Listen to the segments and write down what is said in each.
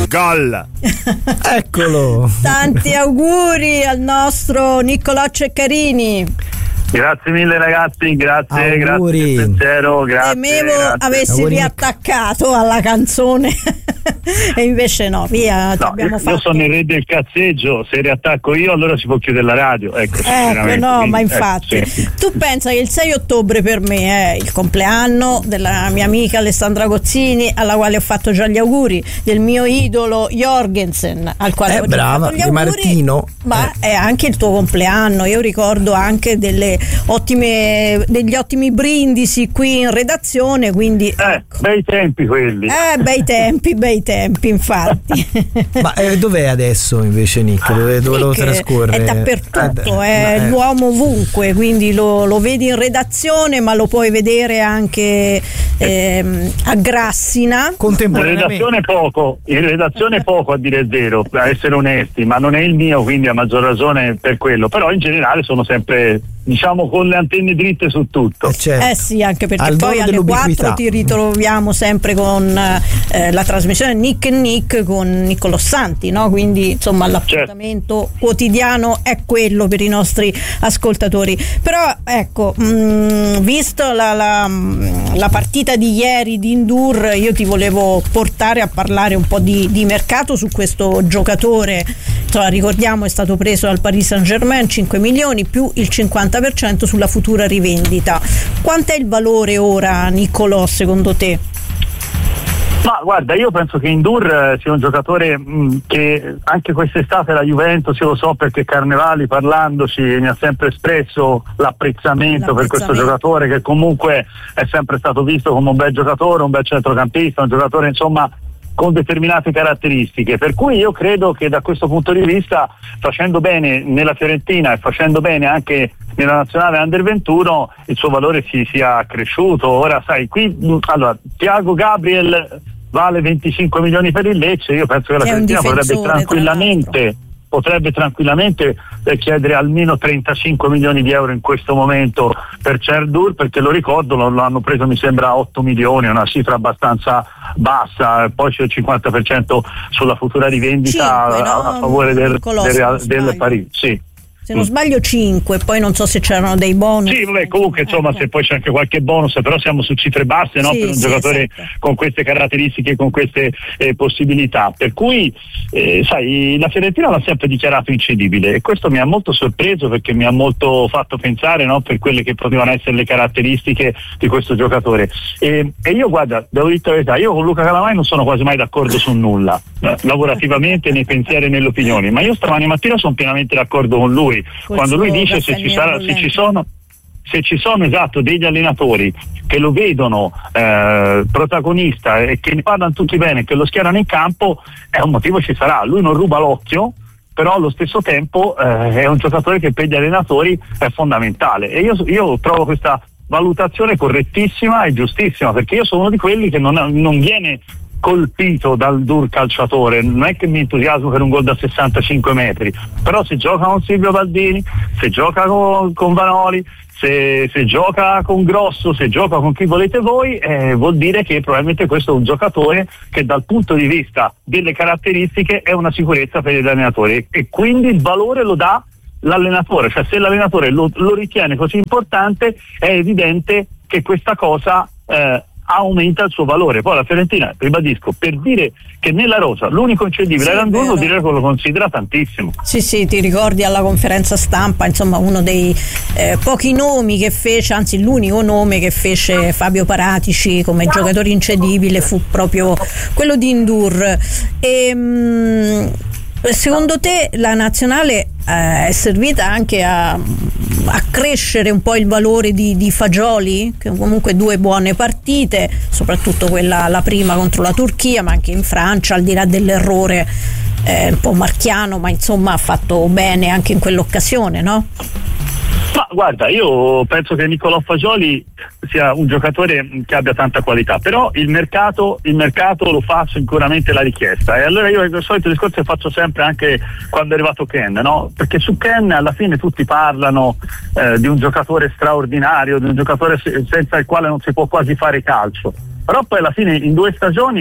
Gol! Eccolo! Tanti auguri al nostro Niccolò Ceccarini. Grazie mille ragazzi, grazie, auguri. Grazie pensiero, grazie. Temevo grazie. avessi Auguri. Riattaccato alla canzone e invece no, via, No, abbiamo fatto. io sono il re del cazzeggio, se riattacco io allora si può chiudere la radio, ecco. No, quindi, ma infatti sì. tu pensa che il 6 ottobre per me è il compleanno della mia amica Alessandra Gozzini, alla quale ho fatto già gli auguri, del mio idolo Jorgensen, al quale ho già brava, fatto gli di auguri, Martino. ma è anche il tuo compleanno. Io ricordo anche degli ottimi brindisi qui in redazione, quindi ecco. Bei tempi quelli. Bei tempi infatti. Ma dov'è adesso invece Nick? Dove lo trascorre? È dappertutto, è l'uomo ovunque, quindi lo vedi in redazione, ma lo puoi vedere anche a Grassina. In redazione poco a dire il vero, a essere onesti, ma non è il mio, quindi a maggior ragione per quello, però in generale sono sempre, diciamo, con le antenne dritte su tutto. Certo. Sì, anche perché poi alle 4 ti ritroviamo sempre con la trasmissione Nick e Nick con Niccolò Santi, no? Quindi insomma l'appuntamento quotidiano è quello per i nostri ascoltatori. Però ecco, visto la partita di ieri di N'Dour, io ti volevo portare a parlare un po' di mercato su questo giocatore. Insomma, ricordiamo, è stato preso dal Paris Saint-Germain, 5 milioni più il 50% sulla futura rivendita. Quant'è il valore ora, Niccolò, secondo te? Ma guarda, io penso che N'Dour sia un giocatore che anche quest'estate la Juventus, io lo so perché Carnevali parlandoci mi ha sempre espresso l'apprezzamento per questo giocatore, che comunque è sempre stato visto come un bel giocatore, un bel centrocampista, un giocatore insomma con determinate caratteristiche, per cui io credo che da questo punto di vista, facendo bene nella Fiorentina e facendo bene anche nella nazionale Under 21, il suo valore si sia cresciuto. Ora sai, qui allora Thiago Gabriel vale 25 milioni per il Lecce, io penso che la Fiorentina potrebbe tranquillamente chiedere almeno 35 milioni di euro in questo momento per N'Dour, perché lo ricordo, lo hanno preso mi sembra 8 milioni, una cifra abbastanza bassa, poi c'è il 50% sulla futura rivendita a favore del Paris. Sì. Se non sbaglio 5, poi non so se c'erano dei bonus. Sì, vabbè, comunque insomma se poi c'è anche qualche bonus, però siamo su cifre basse, no? Per un giocatore con queste caratteristiche, con queste possibilità. Per cui sai, la Fiorentina l'ha sempre dichiarato incedibile e questo mi ha molto sorpreso, perché mi ha molto fatto pensare, no? Per quelle che potevano essere le caratteristiche di questo giocatore. E io guarda, devo dire la verità, io con Luca Calamai non sono quasi mai d'accordo su nulla, lavorativamente, nei pensieri e nelle opinioni, ma io stamani mattina sono pienamente d'accordo con lui. Quando lui dice se ci sono esatto degli allenatori che lo vedono protagonista e che ne parlano tutti bene, che lo schierano in campo, un motivo ci sarà. Lui non ruba l'occhio, però allo stesso tempo è un giocatore che per gli allenatori è fondamentale, e io trovo questa valutazione correttissima e giustissima, perché io sono uno di quelli che non viene colpito dal N'Dour calciatore, non è che mi entusiasmo per un gol da 65 metri, però se gioca con Silvio Baldini, se gioca con Vanoli, se gioca con Grosso, se gioca con chi volete voi, vuol dire che probabilmente questo è un giocatore che dal punto di vista delle caratteristiche è una sicurezza per gli allenatori, e quindi il valore lo dà l'allenatore, cioè se l'allenatore lo ritiene così importante è evidente che questa cosa aumenta il suo valore. Poi la Fiorentina, ribadisco, per dire che nella rosa l'unico incedibile era N'Dour, vuol dire che lo considera tantissimo. Sì, ti ricordi alla conferenza stampa, insomma, uno dei pochi nomi che fece, anzi l'unico nome che fece Fabio Paratici come giocatore incedibile fu proprio quello di N'Dour. Secondo te la nazionale è servita anche a crescere un po' il valore di Fagioli, che comunque 2 buone partite, soprattutto quella, la prima contro la Turchia, ma anche in Francia, al di là dell'errore un po' marchiano, ma insomma ha fatto bene anche in quell'occasione, no? Ma guarda, io penso che Niccolò Fagioli sia un giocatore che abbia tanta qualità, però il mercato lo fa sicuramente la richiesta, e allora io il solito discorso che faccio sempre anche quando è arrivato Ken, no? Perché su Ken alla fine tutti parlano di un giocatore straordinario, di un giocatore senza il quale non si può quasi fare calcio, però poi alla fine in 2 stagioni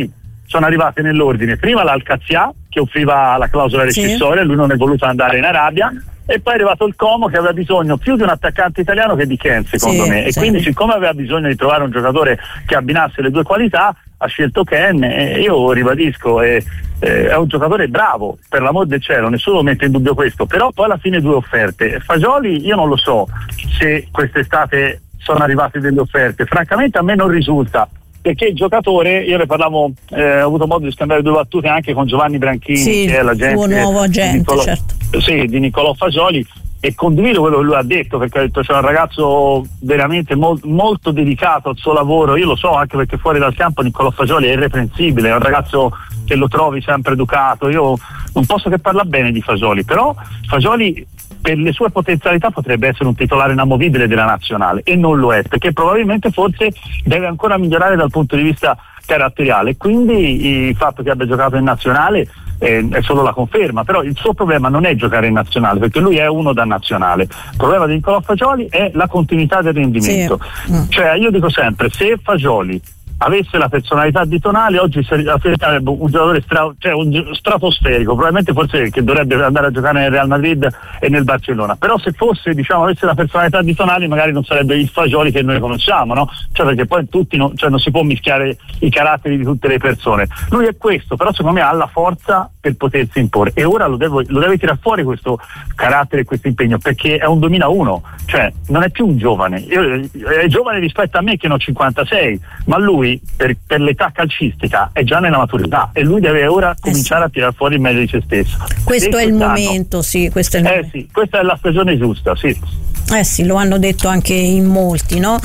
sono arrivate nell'ordine prima l'Alcazia che offriva la clausola rescissoria, lui non è voluto andare in Arabia, e poi è arrivato il Como che aveva bisogno più di un attaccante italiano che di Ken, secondo me, e quindi siccome aveva bisogno di trovare un giocatore che abbinasse le due qualità ha scelto Ken, e io ribadisco è un giocatore bravo, per l'amor del cielo, nessuno mette in dubbio questo, però poi alla fine 2 offerte. Fagioli io non lo so se quest'estate sono arrivate delle offerte, francamente a me non risulta, perché il giocatore, io ne parlavo, ho avuto modo di scambiare 2 battute anche con Giovanni Branchini, che è l'agente, suo nuovo agente, certo. Di Niccolò Fagioli, e condivido quello che lui ha detto, perché ha detto c'è un ragazzo veramente molto dedicato al suo lavoro. Io lo so, anche perché fuori dal campo Niccolò Fagioli è irreprensibile, è un ragazzo che lo trovi sempre educato. Io non posso che parlare bene di Fagioli, però Fagioli per le sue potenzialità potrebbe essere un titolare inamovibile della nazionale, e non lo è, perché probabilmente forse deve ancora migliorare dal punto di vista caratteriale, quindi il fatto che abbia giocato in nazionale è solo la conferma, però il suo problema non è giocare in nazionale, perché lui è uno da nazionale. Il problema di Niccolò Fagioli è la continuità del rendimento, cioè io dico sempre, se Fagioli avesse la personalità di Tonali oggi sarebbe un giocatore un stratosferico, probabilmente forse che dovrebbe andare a giocare nel Real Madrid e nel Barcellona, però se fosse, avesse la personalità di Tonali magari non sarebbe il Fagioli che noi conosciamo, no? Cioè perché poi non si può mischiare i caratteri di tutte le persone. Lui è questo, però secondo me ha la forza per potersi imporre, e ora lo deve tirare fuori questo carattere e questo impegno, perché è un 2001, cioè non è più un giovane, è giovane rispetto a me che ne ho 56, ma lui per l'età calcistica è già nella maturità, e lui deve ora cominciare a tirare fuori il meglio di se stesso. Questo è il momento, questo è il momento. Sì, questa è la stagione giusta, sì. Sì, lo hanno detto anche in molti, no?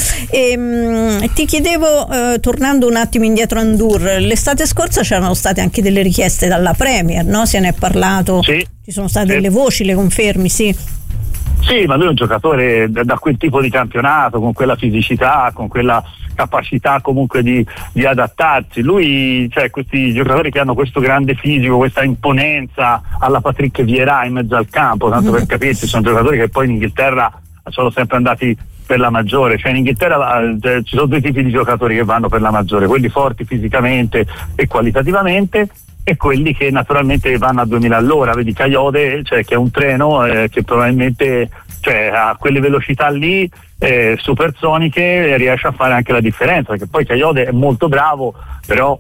Ti chiedevo, tornando un attimo indietro a Ndour, l'estate scorsa c'erano state anche delle richieste dalla Premier, no? Se ne è parlato, ci sono state delle voci, le confermi, sì? Sì, ma lui è un giocatore da quel tipo di campionato, con quella fisicità, con quella capacità comunque di adattarsi. Lui, cioè questi giocatori che hanno questo grande fisico, questa imponenza alla Patrick Vieira in mezzo al campo, tanto per capirsi, sono giocatori che poi in Inghilterra sono sempre andati per la maggiore, cioè in Inghilterra ci sono 2 tipi di giocatori che vanno per la maggiore, quelli forti fisicamente e qualitativamente, e quelli che naturalmente vanno a 2000 all'ora. Vedi Kayode, che è un treno che probabilmente a quelle velocità lì supersoniche riesce a fare anche la differenza, perché poi Kayode è molto bravo, però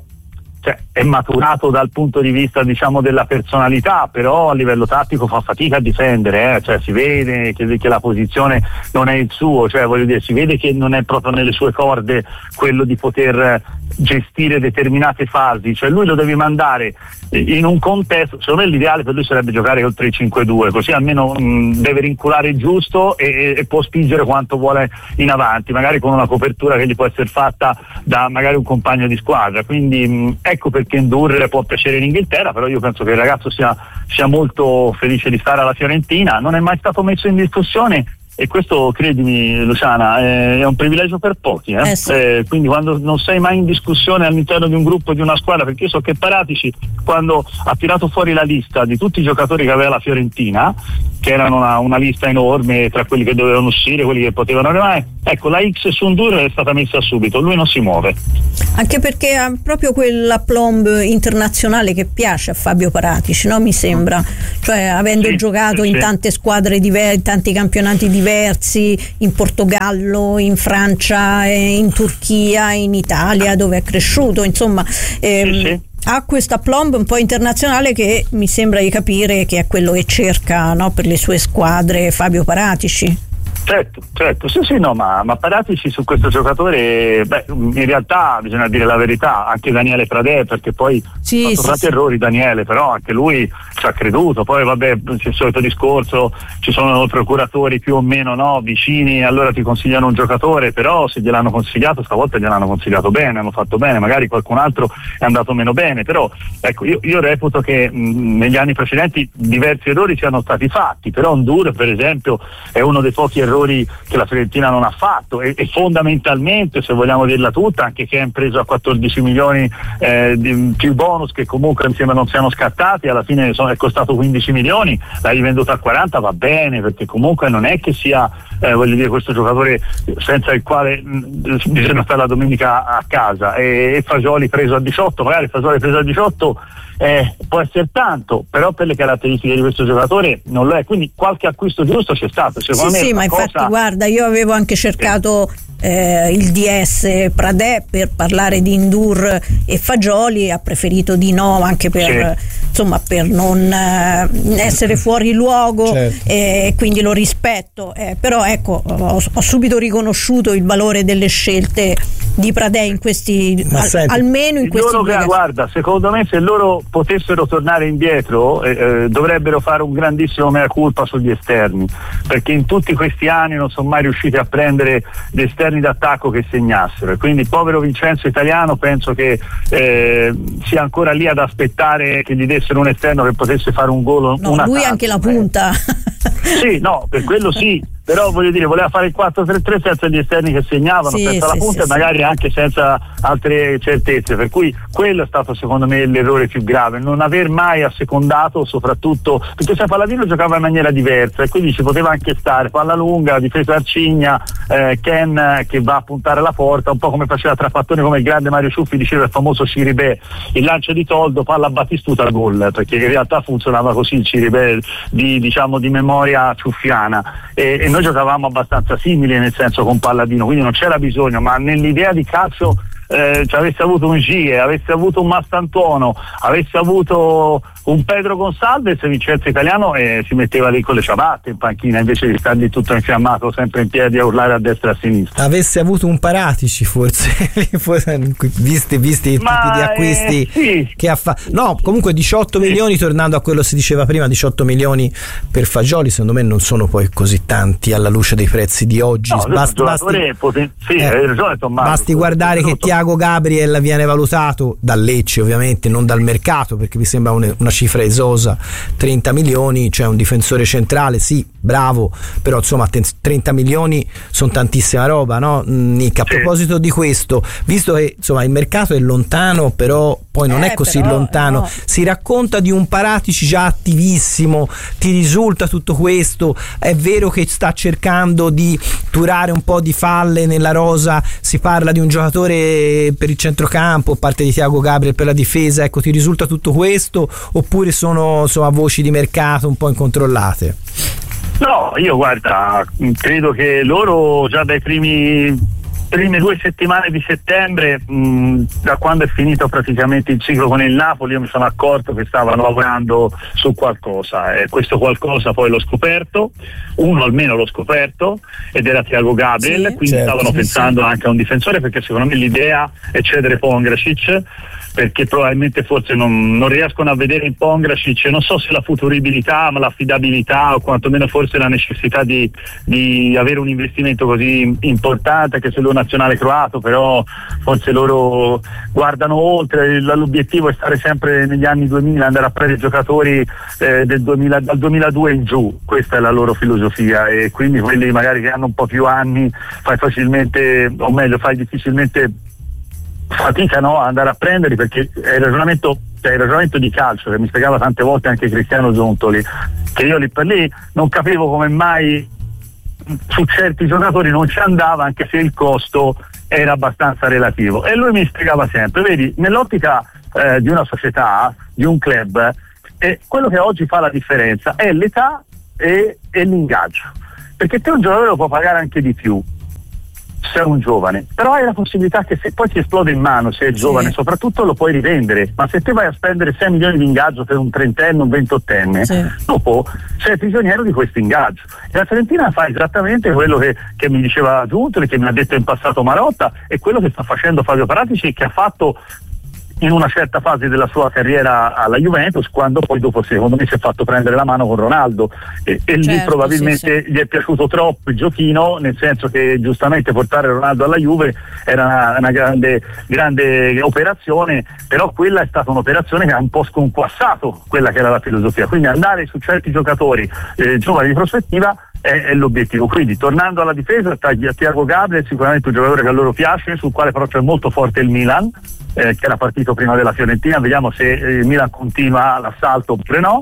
è maturato dal punto di vista della personalità, però a livello tattico fa fatica a difendere, si vede che la posizione non è il suo, si vede che non è proprio nelle sue corde quello di poter gestire determinate fasi, lui lo devi mandare in un contesto. Secondo me l'ideale per lui sarebbe giocare col 3-5-2, così almeno deve rinculare giusto e può spingere quanto vuole in avanti, magari con una copertura che gli può essere fatta da magari un compagno di squadra. Quindi ecco perché Ndour può piacere in Inghilterra, però io penso che il ragazzo sia molto felice di stare alla Fiorentina, non è mai stato messo in discussione, e questo, credimi Luciana, è un privilegio per pochi, quindi quando non sei mai in discussione all'interno di un gruppo, di una squadra, perché io so che Paratici, quando ha tirato fuori la lista di tutti i giocatori che aveva la Fiorentina, che erano una lista enorme tra quelli che dovevano uscire, quelli che potevano arrivare, ecco, la X su Ndour è stata messa subito, lui non si muove. Anche perché ha proprio quell'aplomb internazionale che piace a Fabio Paratici, no? Mi sembra, avendo giocato in tante squadre diverse, in tanti campionati diversi, in Portogallo, in Francia, in Turchia, in Italia, dove è cresciuto, insomma. Ha questo aplomb un po' internazionale che mi sembra di capire che è quello che cerca, no, per le sue squadre Fabio Paratici. Certo, sì, no, ma Paratici su questo giocatore, in realtà bisogna dire la verità, anche Daniele Pradè, perché poi ha fatto tanti errori Daniele, però anche lui ci ha creduto, poi c'è il solito discorso, ci sono procuratori più o meno vicini, allora ti consigliano un giocatore, però se gliel'hanno consigliato, stavolta gliel'hanno consigliato bene, hanno fatto bene, magari qualcun altro è andato meno bene, però ecco, io reputo che negli anni precedenti diversi errori siano stati fatti, però Ndour per esempio è uno dei pochi errori che la Fiorentina non ha fatto, e fondamentalmente, se vogliamo dirla tutta, anche che ha preso a 14 milioni più bonus che comunque insieme non siano scattati, alla fine è costato 15 milioni, l'hai rivenduto a 40, va bene, perché comunque non è che sia voglio dire, questo giocatore senza il quale bisogna stare la domenica a casa, e Fagioli preso a 18, magari Fagioli preso a 18 può essere tanto, però per le caratteristiche di questo giocatore non lo è, quindi qualche acquisto giusto c'è stato, secondo me. Sì, ma infatti guarda, io avevo anche cercato il DS Pradè per parlare di Ndour e Fagioli, ha preferito di no, anche per insomma, per non essere fuori luogo, certo. Quindi lo rispetto, però ecco, ho subito riconosciuto il valore delle scelte di Pradè in questi, almeno in questi guarda, secondo me se loro potessero tornare indietro dovrebbero fare un grandissimo mea culpa sugli esterni, perché in tutti questi anni non sono mai riusciti a prendere gli esterni d'attacco che segnassero, e quindi povero Vincenzo Italiano penso che sia ancora lì ad aspettare che gli dessero un esterno che potesse fare un gol. No, lui anche la punta. Sì, no, per quello sì, però voglio dire, voleva fare il 4-3-3 senza gli esterni che segnavano, senza la punta e magari anche senza altre certezze, per cui quello è stato secondo me l'errore più grave, non aver mai assecondato, soprattutto perché se Palladino giocava in maniera diversa e quindi ci poteva anche stare palla lunga, difesa Arcigna, Ken che va a puntare alla porta, un po' come faceva Trapattoni, come il grande Mario Ciuffi diceva il famoso Ciribè, il lancio di Toldo, palla a Battistuta al gol, perché in realtà funzionava così il Ciribè di memoria ciuffiana, e noi giocavamo abbastanza simili nel senso con Palladino, quindi non c'era bisogno, ma nell'idea di calcio avesse avuto un Gie, avesse avuto un Mastantuono, avesse avuto un Pedro Gonsalves, Vincenzo Italiano si metteva lì con le ciabatte in panchina invece di stare lì tutto infiammato sempre in piedi a urlare a destra e a sinistra. Avesse avuto un Paratici forse visti i tipi di acquisti che ha fatto. No, comunque 18 milioni, tornando a quello che si diceva prima, 18 milioni per Fagioli secondo me non sono poi così tanti alla luce dei prezzi di oggi. Basti guardare che Thiago Gabriel viene valutato dal Lecce, ovviamente non dal mercato, perché mi sembra una cifra esosa, 30 milioni, cioè un difensore centrale, sì, bravo, però insomma 30 milioni sono tantissima roba, no? Nick, a proposito di questo, visto che insomma il mercato è lontano, però poi non è così lontano, si racconta di un Paratici già attivissimo, ti risulta tutto questo? È vero che sta cercando di turare un po' di falle nella rosa, si parla di un giocatore per il centrocampo, parte di Thiago Gabriel per la difesa, ecco, ti risulta tutto questo oppure sono insomma voci di mercato un po' incontrollate? No, io guarda, credo che loro già dai prime 2 settimane di settembre, da quando è finito praticamente il ciclo con il Napoli, io mi sono accorto che stavano lavorando su qualcosa, e questo qualcosa poi l'ho scoperto, uno almeno l'ho scoperto, ed era Thiago Gabriel, quindi stavano pensando anche a un difensore, perché secondo me l'idea è cedere Pongracic, perché probabilmente forse non riescono a vedere in Pongracic, non so se la futuribilità, ma l'affidabilità, o quantomeno forse la necessità di avere un investimento così importante, che se lo nazionale croato, però forse loro guardano oltre, l'obiettivo è stare sempre negli anni 2000, andare a prendere giocatori dal 2002 in giù, questa è la loro filosofia, e quindi quelli magari che hanno un po' più anni fai difficilmente fatica, no, a andare a prenderli, perché è il ragionamento di calcio che mi spiegava tante volte anche Cristiano Giuntoli, che io lì per lì non capivo come mai su certi giocatori non ci andava, anche se il costo era abbastanza relativo, e lui mi spiegava sempre, vedi, nell'ottica di una società, di un club, quello che oggi fa la differenza è l'età e l'ingaggio, perché te un giocatore lo può pagare anche di più sei un giovane, però hai la possibilità che se poi ti esplode in mano, se è giovane soprattutto, lo puoi rivendere, ma se te vai a spendere 6 milioni di ingaggio per un trentenne, un ventottenne, dopo sei prigioniero di questo ingaggio, e la Fiorentina fa esattamente quello che mi diceva Giuntoli, che mi ha detto in passato Marotta, e quello che sta facendo Fabio Paratici, e che ha fatto in una certa fase della sua carriera alla Juventus, quando poi dopo secondo me si è fatto prendere la mano con Ronaldo, e lì probabilmente gli è piaciuto troppo il giochino, nel senso che giustamente portare Ronaldo alla Juve era una grande operazione, però quella è stata un'operazione che ha un po' sconquassato quella che era la filosofia, quindi andare su certi giocatori giovani di prospettiva è l'obiettivo. Quindi tornando alla difesa, Thiago Gabriel sicuramente un giocatore che a loro piace, sul quale però c'è molto forte il Milan, che era partito prima della Fiorentina, vediamo se il Milan continua l'assalto oppure no.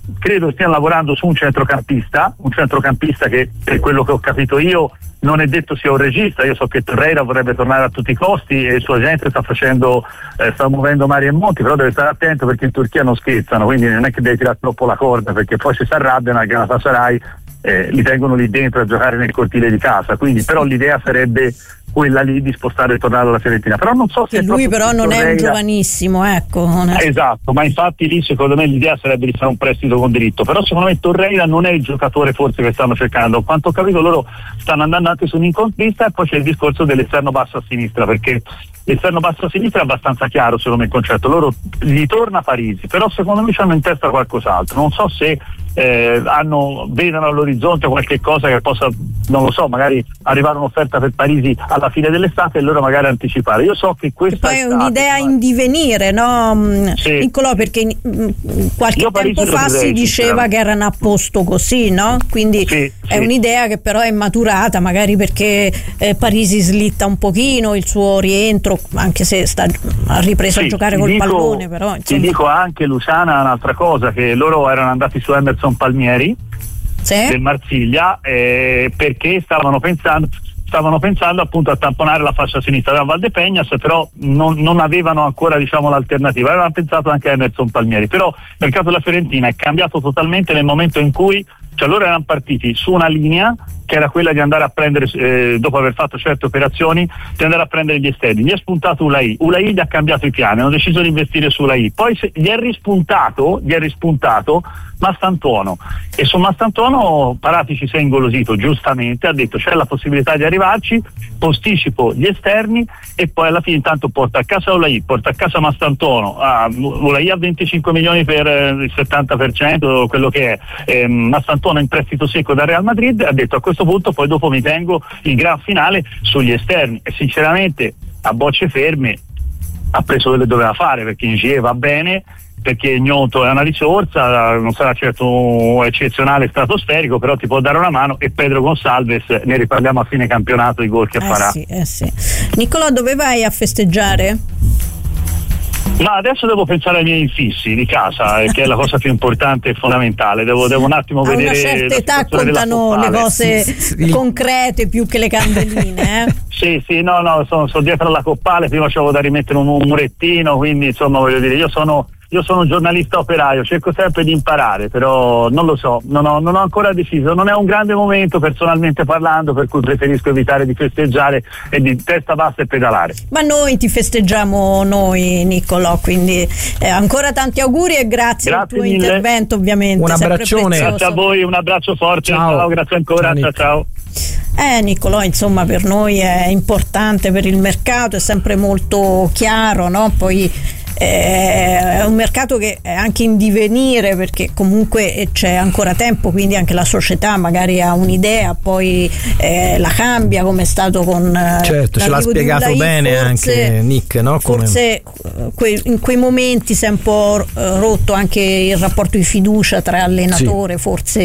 credo stiano lavorando su un centrocampista che, per quello che ho capito io, non è detto sia un regista. Io so che Torreira vorrebbe tornare a tutti i costi e il suo agente sta muovendo mari e monti, però deve stare attento perché in Turchia non scherzano, quindi non è che deve tirare troppo la corda, perché poi si arrabbiano al Galatasaray, li tengono lì dentro a giocare nel cortile di casa, quindi però l'idea sarebbe quella lì di spostare e tornare alla Fiorentina, però non so se lui però non Torreira è un giovanissimo, ecco. Esatto, ma infatti lì secondo me l'idea sarebbe di fare un prestito con diritto, però secondo me Torreira non è il giocatore forse che stanno cercando. Quanto ho capito loro stanno andando anche su un incontrista, e poi c'è il discorso dell'esterno basso a sinistra, perché l'esterno basso a sinistra è abbastanza chiaro secondo me il concetto, loro gli torna Parisi, però secondo me hanno in testa qualcos'altro, non so se vedono all'orizzonte qualche cosa che possa, non lo so, magari arrivare un'offerta per Parisi alla fine dell'estate e loro magari anticipare. Io so che questa poi è un'idea in divenire, no? Sì. Niccolò, perché qualche tempo fa si diceva che erano a posto così, no? Quindi è un'idea che però è maturata, magari perché Parisi slitta un pochino il suo rientro, anche se ha ripreso a giocare col pallone, però insomma. Ti dico anche, Luciana, un'altra cosa, che loro erano andati su Emerson Palmieri del Marsiglia, perché stavano pensando appunto a tamponare la fascia sinistra della Valdepeñas, però non avevano ancora, diciamo, l'alternativa. Avevano pensato anche a Emerson Palmieri, però il mercato della Fiorentina è cambiato totalmente nel momento in cui, cioè, loro erano partiti su una linea che era quella di andare a prendere, dopo aver fatto certe operazioni, di andare a prendere gli esterni. Gli è spuntato Ulai gli ha cambiato i piani, hanno deciso di investire su Ulai, poi gli è rispuntato Mastantuono, e su Mastantuono Paratici si è ingolosito, giustamente, ha detto c'è la possibilità di arrivarci, posticipo gli esterni e poi alla fine intanto porta a casa Ulai, porta a casa Mastantuono, Ulai a 25 milioni per il 70%, quello che è, Mastantuono in prestito secco da Real Madrid, ha detto a questo punto poi dopo mi tengo il gran finale sugli esterni, e sinceramente a bocce ferme ha preso quello che doveva fare, perché Ingie va bene, perché Gnonto è una risorsa, non sarà certo eccezionale stratosferico, però ti può dare una mano, e Pedro Gonçalves ne riparliamo a fine campionato, i gol che farà. Sì. Niccolò, dove vai a festeggiare? No, adesso devo pensare ai miei infissi di casa, che è la cosa più importante e fondamentale. Devo un attimo vedere. A una certa età contano le cose concrete più che le candeline, Sì, no, sono dietro alla Coppale, prima c'avevo da rimettere un murettino, quindi insomma voglio dire, io sono un giornalista operaio, cerco sempre di imparare, però non lo so, non ho ancora deciso, non è un grande momento personalmente parlando, per cui preferisco evitare di festeggiare e di testa bassa e pedalare. Ma noi ti festeggiamo noi, Niccolò, quindi ancora tanti auguri e grazie al tuo intervento, ovviamente. Un abbraccione. Grazie a voi, un abbraccio forte, ciao, grazie ancora, ciao. Niccolò, insomma, per noi è importante, per il mercato è sempre molto chiaro, no? Poi è un mercato che è anche in divenire, perché comunque c'è ancora tempo, quindi anche la società magari ha un'idea, poi la cambia, come è stato con certo, ce l'ha spiegato bene forse, anche Nick, no? Forse in quei momenti si è un po' rotto anche il rapporto di fiducia tra allenatore, forse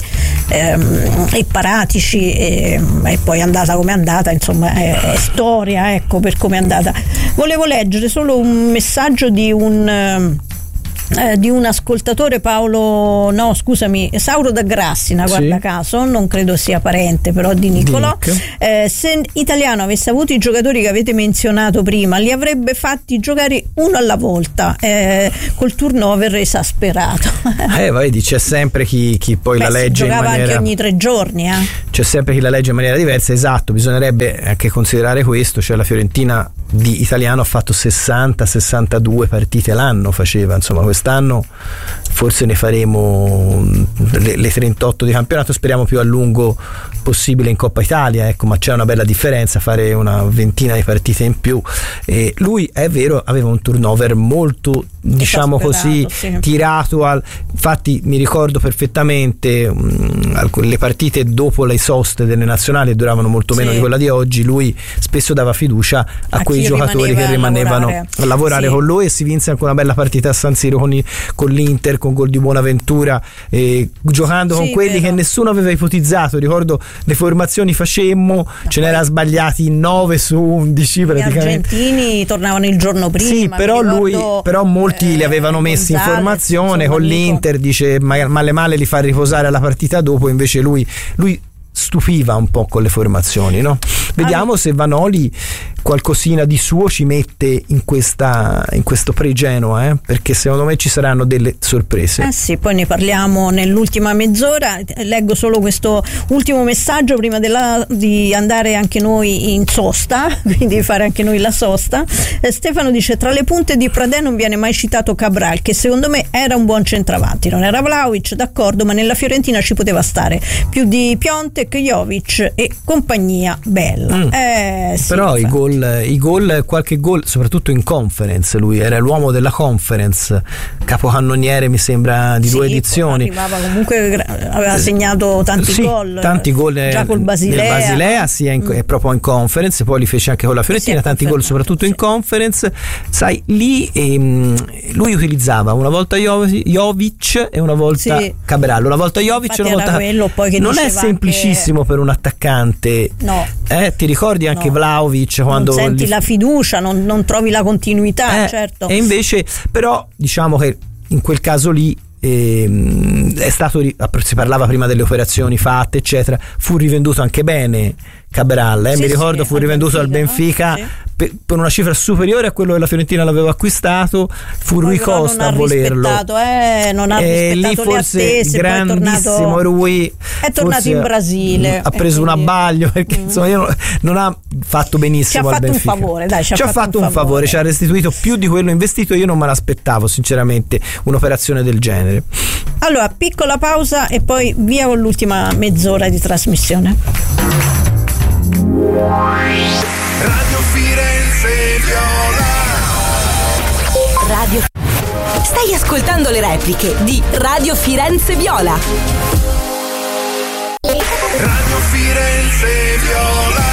e Paratici, e poi è andata come è andata, insomma è storia, ecco, per come è andata. Volevo leggere solo un messaggio di un ascoltatore, Sauro da Grassina, guarda caso, non credo sia parente però di Niccolò. Se Italiano avesse avuto i giocatori che avete menzionato prima, li avrebbe fatti giocare uno alla volta, col turnover esasperato. Vedi, c'è sempre chi poi la legge in maniera, anche ogni 3 giorni, c'è sempre chi la legge in maniera diversa. Esatto, bisognerebbe anche considerare questo, cioè la Fiorentina di Italiano ha fatto 60-62 partite l'anno, faceva, insomma quest'anno forse ne faremo le 38 di campionato, speriamo più a lungo possibile in Coppa Italia, ecco, ma c'è una bella differenza fare una ventina di partite in più. E lui, è vero, aveva un turnover molto, diciamo così, tirato infatti mi ricordo perfettamente le partite dopo le soste delle nazionali duravano molto meno di quella di oggi, lui spesso dava fiducia a quei giocatori che rimanevano a lavorare con lui, e si vinse anche una bella partita a San Siro con l'Inter, con gol di Bonaventura, giocando con quelli che nessuno aveva ipotizzato. Ricordo le formazioni facemmo, ce n'era sbagliati 9 su 11 praticamente. Gli argentini tornavano il giorno prima. Sì, però lui, molti tutti li avevano messi in formazione, insomma, con l'Inter dice male li fa riposare alla partita dopo, invece lui stupiva un po' con le formazioni, no? Vediamo se Vanoli qualcosina di suo ci mette in questo pre-Genoa, perché secondo me ci saranno delle sorprese. Sì, poi ne parliamo nell'ultima mezz'ora. Leggo solo questo ultimo messaggio prima di andare anche noi in sosta, quindi fare anche noi la sosta. Stefano dice: tra le punte di Pradè non viene mai citato Cabral, che secondo me era un buon centravanti, non era Vlahovic, d'accordo, ma nella Fiorentina ci poteva stare più di Piontek, Jovic e compagnia bella. Sì, però i gol, qualche gol, soprattutto in conference, lui era l'uomo della conference, capocannoniere mi sembra di 2 edizioni. Arrivava comunque, aveva segnato tanti gol già col Basilea. Nel Basilea è proprio in conference, poi li fece anche con la Fiorentina, tanti gol soprattutto in conference. Sai, lì lui utilizzava una volta Jovic e una volta Cabral, una volta Jovic e una volta non è semplicissimo per un attaccante. No. Ti ricordi anche Vlahovic quando non senti la fiducia, non trovi la continuità, certo. E invece però diciamo che in quel caso lì è stato, si parlava prima delle operazioni fatte eccetera, fu rivenduto anche bene Cabral, mi ricordo fu rivenduto al Benfica, no? Per una cifra superiore a quello che la Fiorentina l'aveva acquistato, fu Rui Costa a volerlo, non ha rispettato lì forse le attese, grandissimo Rui è tornato in Brasile, ha preso un abbaglio perché insomma non ha fatto benissimo al Benfica. Ci ha fatto un favore, ci ha restituito più di quello investito. Io non me l'aspettavo sinceramente un'operazione del genere. Allora, piccola pausa e poi via con l'ultima mezz'ora di trasmissione. Radio Firenze Viola. Stai ascoltando le repliche di Radio Firenze Viola. Radio Firenze Viola.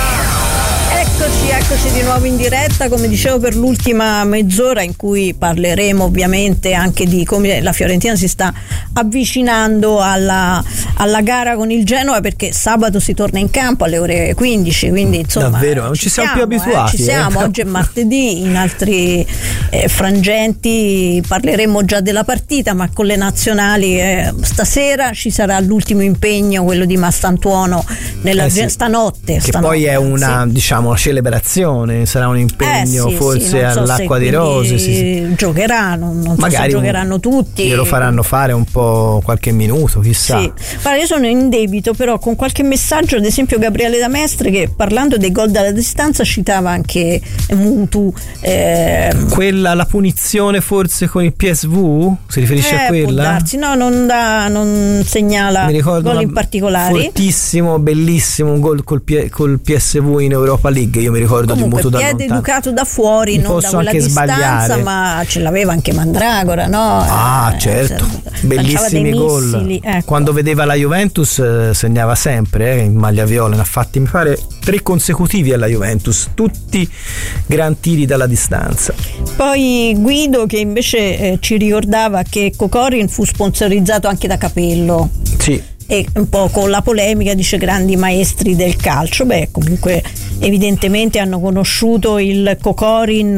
Eccoci di nuovo in diretta, come dicevo, per l'ultima mezz'ora in cui parleremo ovviamente anche di come la Fiorentina si sta avvicinando alla gara con il Genoa, perché sabato si torna in campo alle ore 15, quindi insomma davvero non ci siamo più abituati. Ci siamo, oggi è martedì, in altri frangenti parleremo già della partita, ma con le nazionali stasera ci sarà l'ultimo impegno, quello di Mastantuono stanotte, poi è una diciamo una celebrazione, sarà un impegno forse all'Acqua di Rose, giocheranno, non magari so se giocheranno tutti, glielo faranno fare un po' qualche minuto, chissà. Guarda, io sono in debito però con qualche messaggio, ad esempio Gabriele da Mestre, che parlando dei gol dalla distanza citava anche Mutu, quella, la punizione forse con il PSV, si riferisce a quella? Può darsi. No, non segnala gol in particolare. Fortissimo, bellissimo, un gol col PSV in Europa League, io mi ricordo. Comunque, di Mutu piede educato da fuori, non da quella distanza, sbagliare. ma ce l'aveva anche Mandragora, no? Certo, bellissimi gol. Quando vedeva la Juventus segnava sempre in maglia viola, ne ha fatti mi pare 3 consecutivi alla Juventus, tutti gran tiri dalla distanza. Poi Guido che invece ci ricordava che Kokorin fu sponsorizzato anche da Capello. Sì. E un po' con la polemica dice grandi maestri del calcio. Comunque evidentemente hanno conosciuto il Kokorin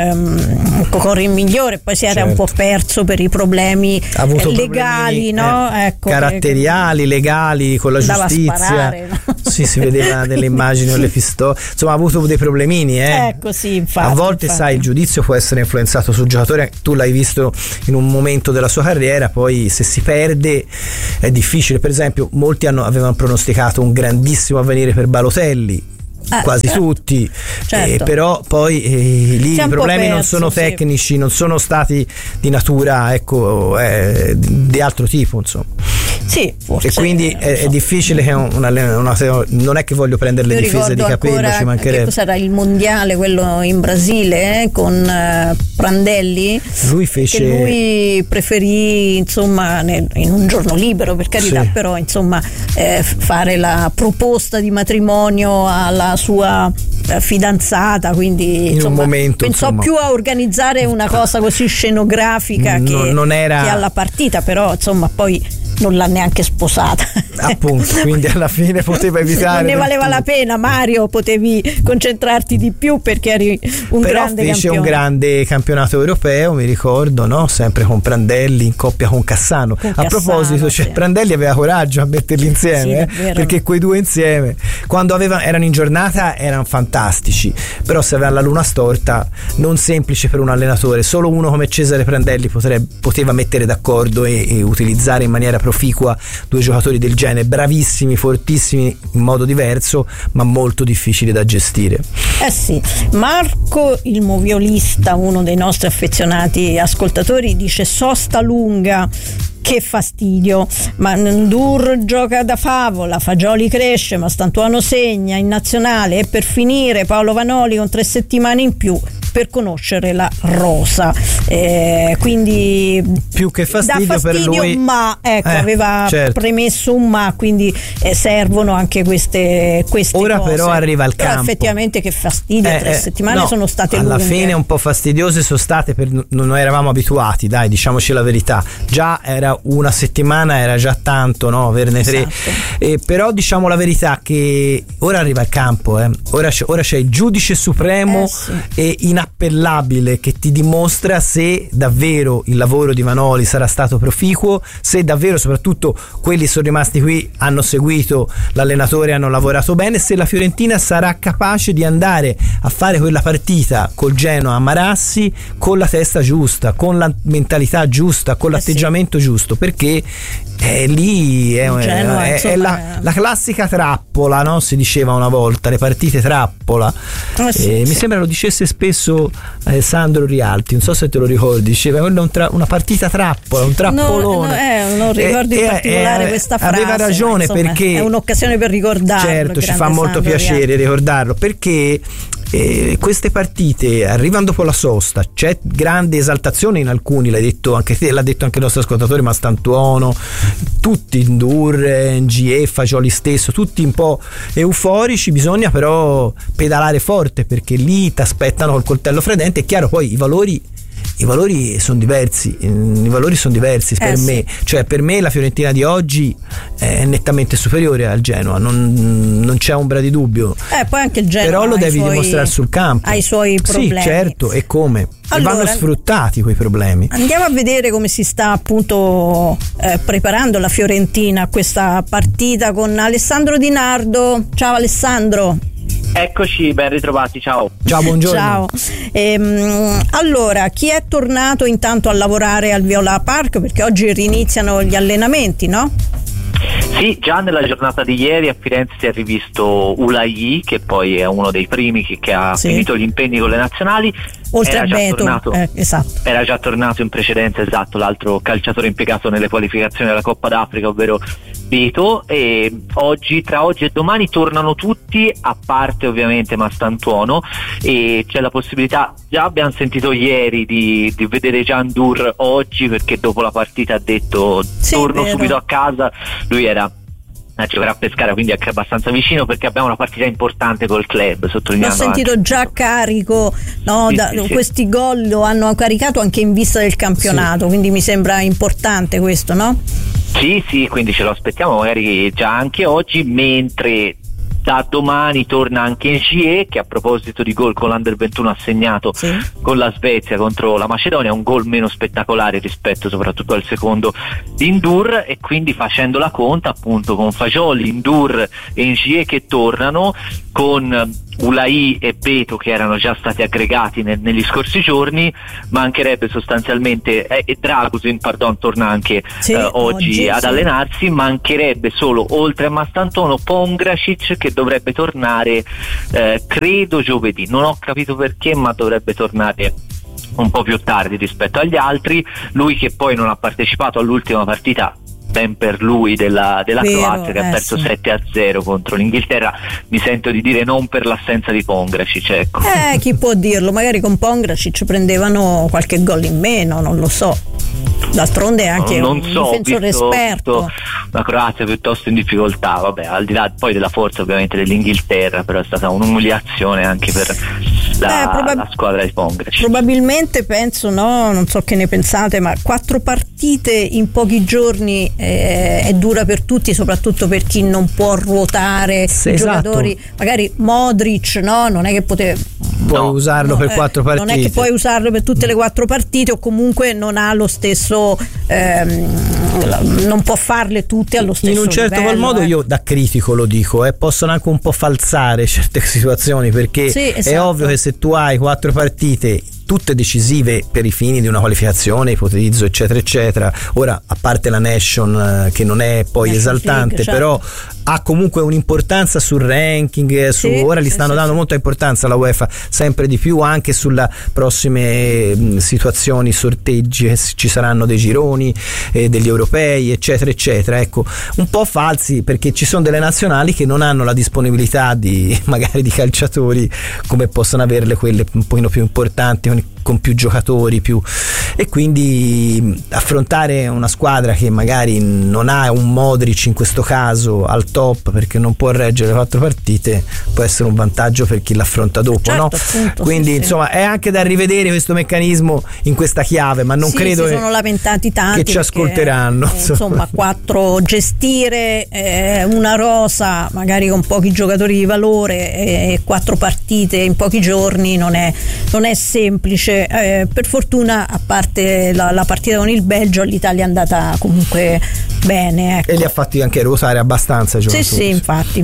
migliore, poi si era un po' perso per i problemi legali, no? Caratteriali, legali, con la giustizia. Sparare, no? Sì, si vedeva delle immagini con le pistole, insomma ha avuto dei problemini, sì, infatti, a volte sai, il giudizio può essere influenzato sul giocatore, tu l'hai visto in un momento della sua carriera, poi se si perde è difficile. Per esempio molti avevano pronosticato un grandissimo avvenire per Balotelli, quasi tutti, certo. Però poi lì i problemi non sono tecnici, non sono stati di natura di altro tipo, insomma. Sì, forse, e quindi è difficile che non è che voglio prendere le difese di Capello, ci mancherebbe. Cos'era il mondiale, quello in Brasile, con Prandelli? Lui preferì, insomma, in un giorno libero, per carità, però insomma fare la proposta di matrimonio alla sua fidanzata, quindi insomma, pensò più a organizzare una cosa così scenografica che alla partita, però insomma poi non l'ha neanche sposata. appunto, quindi alla fine poteva evitare. Non ne valeva la pena, Mario, potevi concentrarti di più perché eri un però grande fece campione. un grande campionato europeo, mi ricordo, no? Sempre con Prandelli in coppia con Cassano. A proposito, sì. Prandelli aveva coraggio a metterli insieme, sì, perché quei due insieme quando erano in giornata erano fantastici, però se aveva la luna storta non semplice per un allenatore. Solo uno come Cesare Prandelli poteva mettere d'accordo e utilizzare in maniera proficua due giocatori del genere, bravissimi, fortissimi in modo diverso, ma molto difficili da gestire. Sì, Marco il moviolista, uno dei nostri affezionati ascoltatori, dice: sosta lunga, che fastidio, ma Ndur gioca da favola, Fagioli cresce, ma Stantuono segna in nazionale, e per finire Paolo Vanoli con 3 settimane in più per conoscere la rosa, quindi più che fastidio per lui, ma aveva premesso un ma, quindi servono anche queste ora cose. Però arriva al campo, effettivamente che fastidio, 3 settimane sono state alla lunghe. fine un po' fastidiose sono state, non eravamo abituati, dai, diciamoci la verità, già era una settimana, era già tanto, no, averne 3, esatto. Però diciamo la verità che ora arriva al campo, ora c'è il giudice supremo e inappellabile che ti dimostra se davvero il lavoro di Vanoli sarà stato proficuo, se davvero soprattutto quelli sono rimasti qui, hanno seguito l'allenatore, hanno lavorato bene, se la Fiorentina sarà capace di andare a fare quella partita col Genoa a Marassi con la testa giusta, con la mentalità giusta, con l'atteggiamento giusto, perché lì è la classica trappola, no? Si diceva una volta, le partite trappola. Mi sembra lo dicesse spesso Alessandro Rialti, non so se te lo ricordi, diceva una partita trappola, un trappolone. Non ricordo in particolare questa frase. Aveva ragione, insomma, perché è un'occasione per ricordarlo. Certo, ci fa molto piacere ricordarlo, perché queste partite arrivano dopo la sosta, c'è grande esaltazione in alcuni, l'hai detto anche te, l'ha detto anche il nostro ascoltatore, ma Stantuono, tutti, Ndur, NGE, Fagioli stesso, tutti un po' euforici. Bisogna però pedalare forte, perché lì ti aspettano col coltello fredente. È chiaro, poi i valori sono diversi, per me, cioè per me la Fiorentina di oggi è nettamente superiore al Genoa, non c'è ombra di dubbio, poi anche il Genoa però lo devi dimostrare sul campo, ha i suoi problemi, sì, certo, e come, allora, vanno sfruttati quei problemi. Andiamo a vedere come si sta appunto preparando la Fiorentina a questa partita con Alessandro Di Nardo. Ciao Alessandro. Eccoci, ben ritrovati, ciao. Ciao, buongiorno. Ciao. Allora, chi è tornato intanto a lavorare al Viola Park? Perché oggi riniziano gli allenamenti, no? Sì, già nella giornata di ieri a Firenze si è rivisto Ulai, che poi è uno dei primi che ha finito gli impegni con le nazionali. Oltre a Beto, esatto. Era già tornato in precedenza, esatto, l'altro calciatore impiegato nelle qualificazioni della Coppa d'Africa, ovvero Beto, e tra oggi e domani tornano tutti, a parte ovviamente Mastantuono, e c'è la possibilità, già abbiamo sentito ieri, di vedere Gian Dur oggi, perché dopo la partita ha detto torno subito a casa. Lui era a giocare a Pescara, quindi anche abbastanza vicino, perché abbiamo una partita importante col club, sottolineando. L'ho sentito anche già carico, no? Questi gol lo hanno caricato anche in vista del campionato, quindi mi sembra importante questo, no? Sì, quindi ce lo aspettiamo magari già anche oggi, mentre da domani torna anche NGE, che a proposito di gol con l'Under 21 ha segnato con la Svezia contro la Macedonia, un gol meno spettacolare rispetto soprattutto al secondo di Ndur, e quindi facendo la conta appunto con Fagioli, Ndur e NGE che tornano, con Ulai e Beto che erano già stati aggregati negli scorsi giorni, mancherebbe sostanzialmente Dragusin, torna anche oggi ad allenarsi, mancherebbe solo, oltre a Mastantuono, Pongracic, che dovrebbe tornare credo giovedì, non ho capito perché, ma dovrebbe tornare un po' più tardi rispetto agli altri. Lui che poi non ha partecipato all'ultima partita, ben per lui, della Croazia, che ha perso 7-0 contro l'Inghilterra, mi sento di dire non per l'assenza di Pongracic, ecco. Chi può dirlo, magari con Pongracic prendevano qualche gol in meno, non lo so. d'altronde è anche un difensore esperto. La Croazia piuttosto in difficoltà, vabbè, al di là poi della forza ovviamente dell'Inghilterra, però è stata un'umiliazione anche per la squadra di Pongracic. Probabilmente penso, no, non so che ne pensate, ma 4 partite in pochi giorni è dura per tutti, soprattutto per chi non può ruotare i giocatori, magari Modric, no, non è che puoi usarlo per 4 partite, non è che puoi usarlo per tutte le 4 partite, o comunque non ha lo stesso non può farle tutte allo stesso in un certo livello, qual modo. Io da critico lo dico, possono anche un po' falsare certe situazioni, perché sì, esatto. È ovvio che se tu hai 4 partite tutte decisive per i fini di una qualificazione, ipotizzo, eccetera eccetera, ora a parte la Nation che non è poi esaltante, League, però ha comunque un'importanza sul ranking, ora gli stanno dando molta importanza alla UEFA, sempre di più, anche sulle prossime situazioni, sorteggi, ci saranno dei gironi, degli europei, eccetera eccetera. Ecco, un po' falsi, perché ci sono delle nazionali che non hanno la disponibilità magari di calciatori come possono averle quelle un pochino più importanti, con più giocatori, e quindi affrontare una squadra che magari non ha un Modric in questo caso al top, perché non può reggere 4 partite, può essere un vantaggio per chi l'affronta dopo, certo, no? Appunto, quindi insomma è anche da rivedere questo meccanismo in questa chiave, ma non credo si sono lamentati tanti che ci ascolteranno, insomma 4 gestire una rosa magari con pochi giocatori di valore e 4 partite in pochi giorni non è semplice. Per fortuna, a parte la partita con il Belgio, l'Italia è andata comunque bene, ecco. E li ha fatti anche ruotare abbastanza, sì, infatti.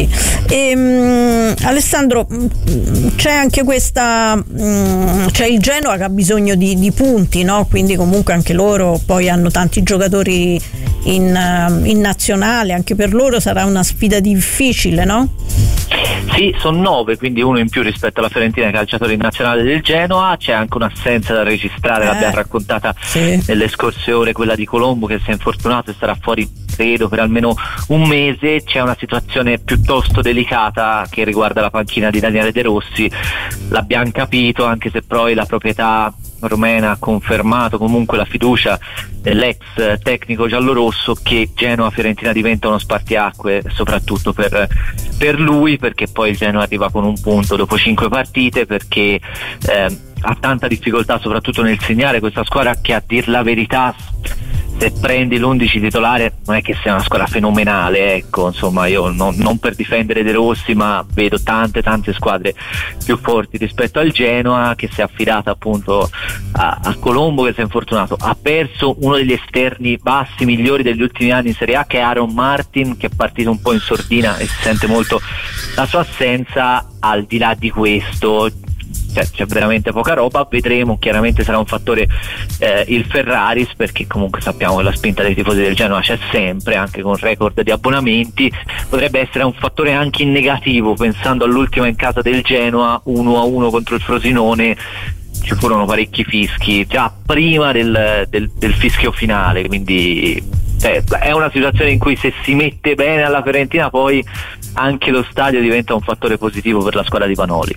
Alessandro, c'è anche c'è il Genoa che ha bisogno di punti, no? Quindi comunque anche loro poi hanno tanti giocatori in nazionale, anche per loro sarà una sfida difficile, no? Sì, sono 9, quindi uno in più rispetto alla Fiorentina, calciatori in nazionale del Genoa. C'è anche un'assenza da registrare, l'abbiamo raccontata nelle scorse ore, quella di Colombo, che si è infortunato e sarà fuori credo per almeno un mese. C'è una situazione piuttosto delicata che riguarda la panchina di Daniele De Rossi, l'abbiamo capito, anche se poi la proprietà romena ha confermato comunque la fiducia dell'ex tecnico giallorosso che Genoa-Fiorentina diventa uno spartiacque, soprattutto per lui, perché poi il Genoa arriva con un punto dopo 5 partite, perché ha tanta difficoltà soprattutto nel segnare, questa squadra che, a dir la verità, se prendi l'11 titolare non è che sia una squadra fenomenale, ecco, insomma, io non per difendere De Rossi, ma vedo tante squadre più forti rispetto al Genoa, che si è affidata appunto a Colombo, che si è infortunato, ha perso uno degli esterni bassi migliori degli ultimi anni in Serie A, che è Aaron Martin, che è partito un po' in sordina e si sente molto la sua assenza. Al di là di questo c'è veramente poca roba, vedremo, chiaramente sarà un fattore il Ferraris, perché comunque sappiamo che la spinta dei tifosi del Genoa c'è sempre, anche con record di abbonamenti. Potrebbe essere un fattore anche in negativo, pensando all'ultima in casa del Genoa 1-1 contro il Frosinone, ci furono parecchi fischi già prima del fischio finale, quindi è una situazione in cui, se si mette bene alla Fiorentina, poi anche lo stadio diventa un fattore positivo per la squadra di Vanoli.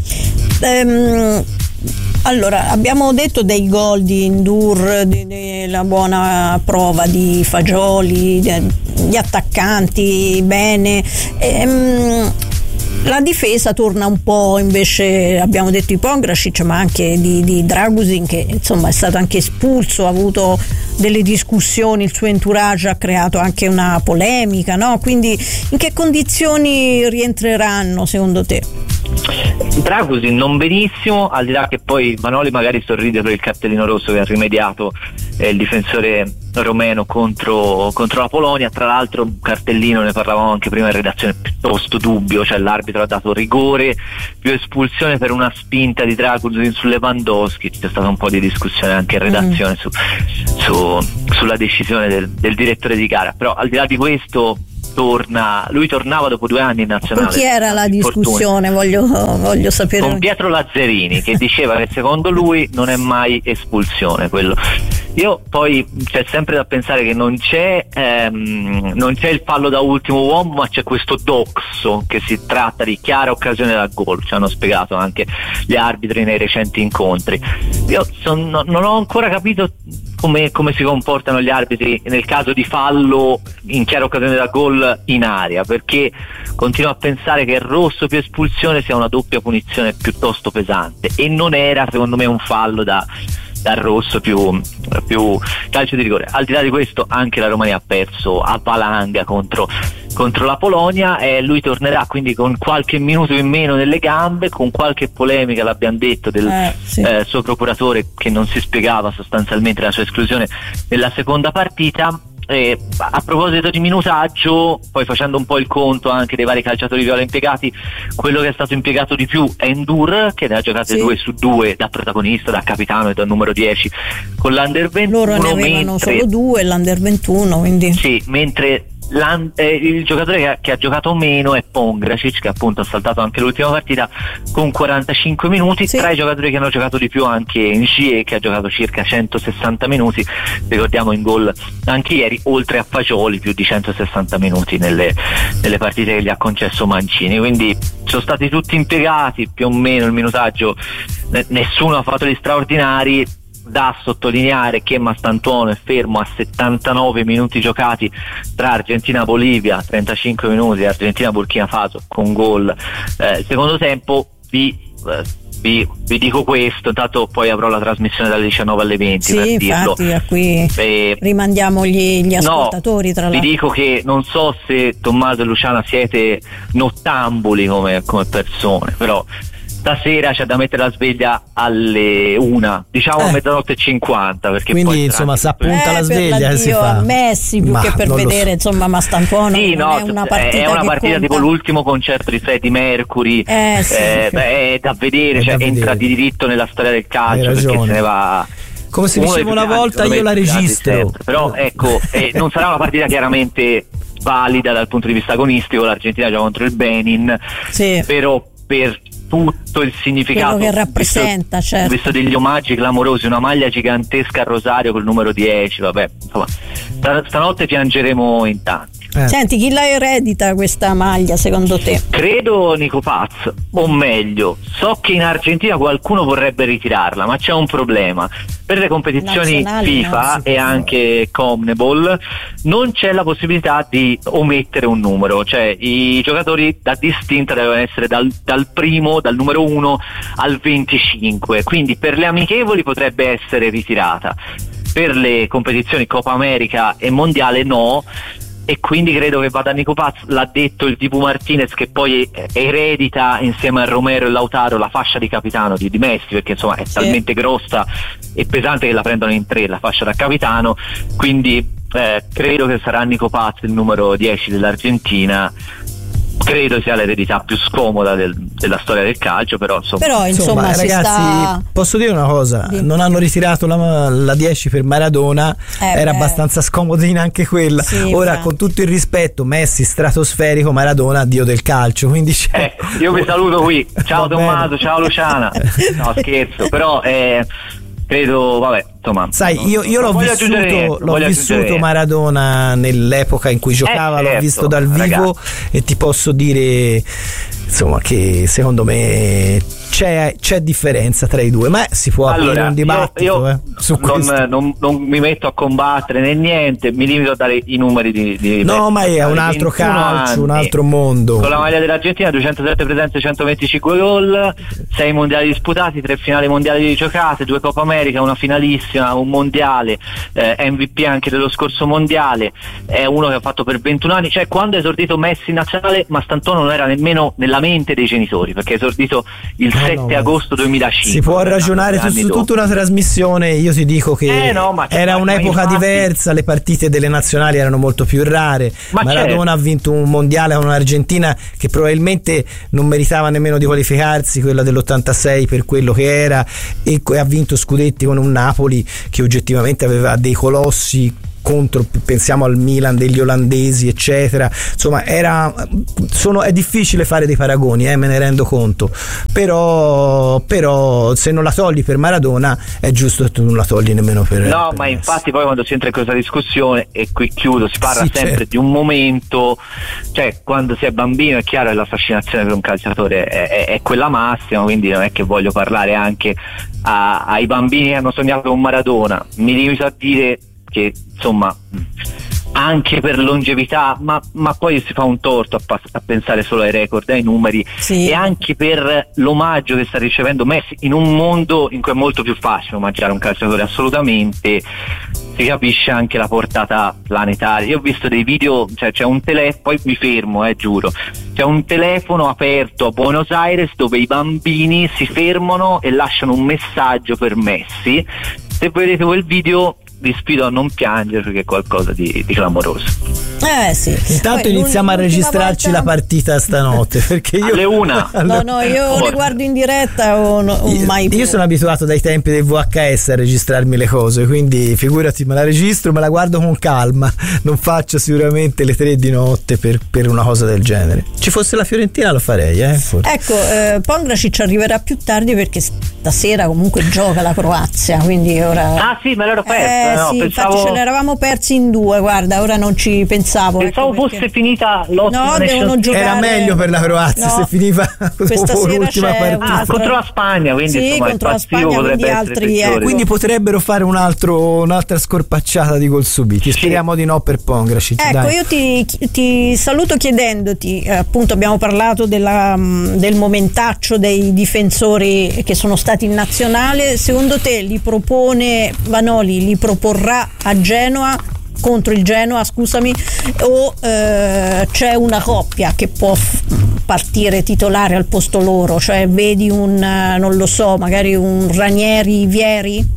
Allora, abbiamo detto dei gol di Ndour, della buona prova di Fagioli, gli attaccanti bene. La difesa torna un po', invece, abbiamo detto di Pongracic, ma anche di Dragusin, che insomma è stato anche espulso, ha avuto delle discussioni, il suo entourage ha creato anche una polemica, no? Quindi in che condizioni rientreranno secondo te? Dragusin non benissimo, al di là che poi Vanoli magari sorride per il cartellino rosso che ha rimediato il difensore romeno contro la Polonia. Tra l'altro un cartellino, ne parlavamo anche prima in redazione, piuttosto dubbio, cioè l'arbitro ha dato rigore più espulsione per una spinta di Dragusin su Lewandowski. C'è stata un po' di discussione anche in redazione sulla decisione del direttore di gara, però al di là di questo lui tornava dopo 2 anni in nazionale. Con chi era la discussione? Voglio sapere. Con Pietro Lazzarini, che diceva che secondo lui non è mai espulsione quello. Io poi c'è sempre da pensare che non c'è il fallo da ultimo uomo, ma c'è questo doxo, che si tratta di chiara occasione da gol, ci hanno spiegato anche gli arbitri nei recenti incontri. Io non ho ancora capito come si comportano gli arbitri nel caso di fallo in chiara occasione da gol in area, perché continuo a pensare che il rosso più espulsione sia una doppia punizione piuttosto pesante, e non era secondo me un fallo dal rosso più calcio di rigore. Al di là di questo, anche la Romania ha perso a valanga contro la Polonia, e lui tornerà quindi con qualche minuto in meno nelle gambe, con qualche polemica, l'abbiamo detto, del suo procuratore, che non si spiegava sostanzialmente la sua esclusione nella seconda partita. A proposito di minutaggio, poi facendo un po' il conto anche dei vari calciatori viola impiegati, quello che è stato impiegato di più è Ndur, che ne ha giocate 2 su 2 da protagonista, da capitano e da numero 10 con l'Under 21. Loro ne avevano solo 2, l'Under 21, quindi sì, mentre il giocatore che ha giocato meno è Pongracic, che appunto ha saltato anche l'ultima partita con 45 minuti. Tra i giocatori che hanno giocato di più anche Ngie, che ha giocato circa 160 minuti, ricordiamo in gol anche ieri, oltre a Fagioli più di 160 minuti nelle partite che gli ha concesso Mancini. Quindi sono stati tutti impiegati più o meno il minutaggio, nessuno ha fatto gli straordinari. Da sottolineare che Mastantuono è fermo a 79 minuti giocati tra Argentina e Bolivia, 35 minuti Argentina-Burkina Faso con gol. Secondo tempo vi dico questo, intanto poi avrò la trasmissione dalle 19 alle 20 per dirlo. Infatti, a qui rimandiamo gli ascoltatori. Tra l'altro vi dico che non so se Tommaso e Luciana siete nottambuli come persone, però stasera c'è da mettere la sveglia alle 1, diciamo a mezzanotte e 50, perché quindi poi insomma si appunta la sveglia e si fa a Messi più che per vedere insomma Mastantuono. Sì, no, è una partita tipo l'ultimo concerto di Freddie Mercury, è da vedere, entra di diritto nella storia del calcio, perché se ne va. Come si diceva una volta, io la registro. Però ecco, non sarà una partita chiaramente valida dal punto di vista agonistico. L'Argentina gioca contro il Benin, però per tutto il significato quello che rappresenta, visto degli omaggi clamorosi, una maglia gigantesca a Rosario col numero 10, vabbè, insomma, stanotte piangeremo in tanti. Senti, chi la eredita questa maglia secondo te? Credo Nico Paz, o meglio, so che in Argentina qualcuno vorrebbe ritirarla, ma c'è un problema. Per le competizioni FIFA e anche CONMEBOL non c'è la possibilità di omettere un numero, cioè i giocatori da distinta devono essere dal numero 1 al 25, quindi per le amichevoli potrebbe essere ritirata, per le competizioni Copa America e Mondiale no, e quindi credo che vada Nico Paz. L'ha detto il Dibu Martinez, che poi eredita insieme a Romero e Lautaro la fascia di capitano di Messi, perché insomma è talmente grossa e pesante che la prendono in 3 la fascia da capitano, quindi credo che sarà Nico Paz il numero 10 dell'Argentina. Credo sia l'eredità più scomoda della storia del calcio, però insomma ragazzi, posso dire una cosa, non hanno ritirato la 10 per Maradona, era abbastanza scomodina anche quella. Ora, con tutto il rispetto, Messi stratosferico, Maradona dio del calcio, quindi io vi saluto qui, ciao Tommaso, ciao Luciana. No, scherzo, però credo, vabbè, insomma. Sai, io l'ho vissuto Maradona nell'epoca in cui giocava, l'ho visto dal vivo, e ti posso dire insomma che secondo me c'è differenza tra i due, ma si può aprire un dibattito su questo. Non mi metto a combattere né niente, mi limito a dare i numeri di no, ma è un altro calcio, un altro mondo. Con la maglia dell'Argentina 207 presenze, 125 gol, 6 mondiali disputati, 3 finali mondiali giocate, 2 Coppa America, una finalissima, un mondiale, MVP anche dello scorso mondiale, è uno che ha fatto per 21 anni, cioè quando è esordito Messi in nazionale Mastantuono non era nemmeno nella mente dei genitori, perché è esordito il 7 agosto 2005. Si può ragionare su tutta una trasmissione. Io ti dico che era un'epoca diversa, le partite delle nazionali erano molto più rare. Maradona ha vinto un mondiale con un'Argentina che probabilmente non meritava nemmeno di qualificarsi, quella dell'86 per quello che era, e ha vinto scudetti con un Napoli che oggettivamente aveva dei colossi pensiamo al Milan degli olandesi eccetera, insomma è difficile fare dei paragoni, me ne rendo conto, però se non la togli per Maradona è giusto che tu non la togli nemmeno per ma Messi. infatti poi quando si entra in questa discussione, e qui chiudo, si parla sempre certo. di un momento, cioè quando si è bambino è chiaro che la fascinazione per un calciatore è quella massima, quindi non è che voglio parlare anche ai bambini che hanno sognato con Maradona, mi limito a dire che insomma anche per longevità, ma poi si fa un torto a pensare solo ai record, ai numeri, sì. E anche per l'omaggio che sta ricevendo Messi in un mondo in cui è molto più facile omaggiare un calciatore, assolutamente, si capisce anche la portata planetaria. Io ho visto dei video, cioè c'è un telefono, poi mi fermo, giuro, c'è un telefono aperto a Buenos Aires dove i bambini si fermano e lasciano un messaggio per Messi. Se vedete quel video vi sfido a non piangere perché è qualcosa di clamoroso. Sì. Intanto poi iniziamo a registrarci volta... la partita stanotte, perché io alle 1 no io le guardo in diretta o mai più. Io sono abituato dai tempi del VHS a registrarmi le cose, quindi figurati, me la registro, me la guardo con calma, non faccio sicuramente le 3 di notte per una cosa del genere. Ci fosse la Fiorentina lo farei, forse. Ecco, Pongracic arriverà più tardi perché stasera comunque gioca la Croazia, quindi ora sì, me l'ero persa, sì, pensavo... infatti ce l'eravamo persi in 2, guarda, ora non ci pensavo. Pensavo fosse finita l'ottima devono giocare. Era meglio per la Croazia se finiva l'ultima partita. Contro la Spagna, quindi sì, insomma contro il passivo potrebbe altri, essere quindi potrebbero fare un'altra scorpacciata di gol subiti. Speriamo di no per Pongracic. Ecco, dai. io ti saluto chiedendoti, appunto abbiamo parlato del momentaccio dei difensori che sono stati in nazionale. Secondo te Vanoli li proporrà a Genoa, contro il Genoa, scusami, o c'è una coppia che può partire titolare al posto loro, cioè vedi non lo so, magari un Ranieri-Vieri?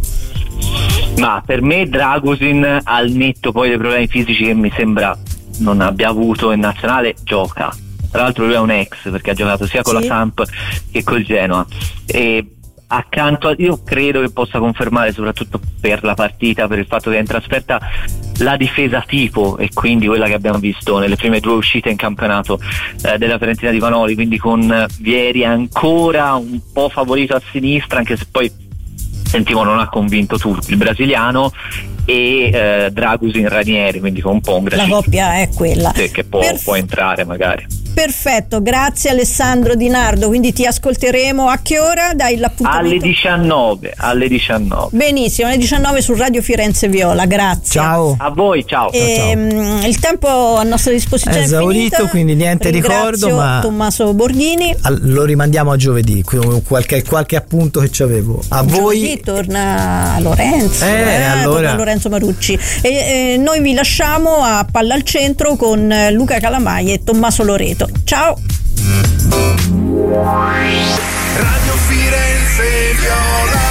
Ma per me Dragusin, al netto poi dei problemi fisici che mi sembra non abbia avuto in nazionale, gioca. Tra l'altro lui è un ex, perché ha giocato sia con la Samp che col Genoa, e accanto io credo che possa confermare, soprattutto per la partita, per il fatto che è in trasferta, la difesa tipo, e quindi quella che abbiamo visto nelle prime 2 uscite in campionato della Fiorentina di Vanoli, quindi con Vieri ancora un po' favorito a sinistra, anche se poi sentivo non ha convinto tutto il brasiliano, e Dragusin Ranieri, quindi con Pongracic. La coppia è quella che può entrare magari. Perfetto, grazie Alessandro Di Nardo, quindi ti ascolteremo a che ora? Dai l'appuntamento? Alle 19. Benissimo, alle 19 su Radio Firenze Viola, grazie. Ciao. A voi, ciao. Il tempo a nostra disposizione è esaurito, finito, quindi niente ricordo, ma Tommaso Borghini. Lo rimandiamo a giovedì, qualche appunto che ci avevo. A Giovedì voi torna Lorenzo, allora torna Lorenzo Marucci, e noi vi lasciamo a Palla al Centro con Luca Calamai e Tommaso Loreto. Ciao. Radio Firenze Viola.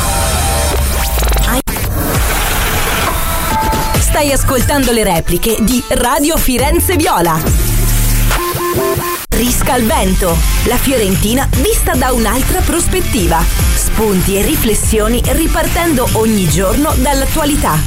Stai ascoltando le repliche di Radio Firenze Viola. Risca al vento, la Fiorentina vista da un'altra prospettiva. Spunti e riflessioni ripartendo ogni giorno dall'attualità.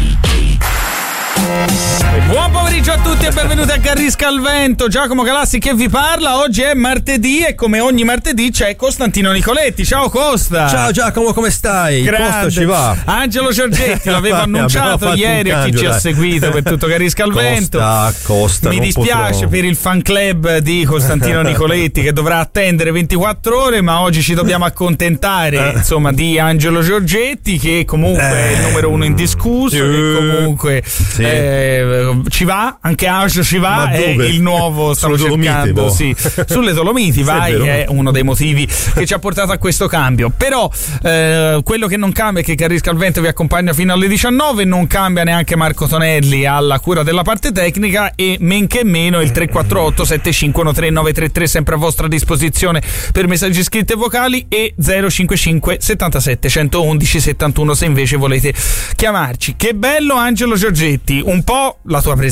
Buon pomeriggio a tutti e benvenuti a Carrisca al Vento. Giacomo Galassi che vi parla. Oggi è martedì e come ogni martedì c'è Costantino Nicoletti. Ciao Costa. Ciao Giacomo, come stai? Grande. Costa ci va. Angelo Giorgetti l'avevo annunciato ieri a chi ci ha seguito per tutto Carrisca al Vento. Costa, mi dispiace per il fan club di Costantino Nicoletti che dovrà attendere 24 ore, ma oggi ci dobbiamo accontentare insomma di Angelo Giorgetti, che comunque è il numero 1 indiscusso, che comunque ci va, anche Angelo ci va, è il nuovo, stavo cercando sulle Dolomiti vai, è uno dei motivi che ci ha portato a questo cambio. Però quello che non cambia è che Carrisca al Vento vi accompagna fino alle 19, non cambia neanche Marco Tonelli alla cura della parte tecnica, e men che meno il 348 7513 933 sempre a vostra disposizione per messaggi scritti e vocali, e 055 77 111 71 se invece volete chiamarci. Che bello Angelo Giorgetti, un po' la tua presenza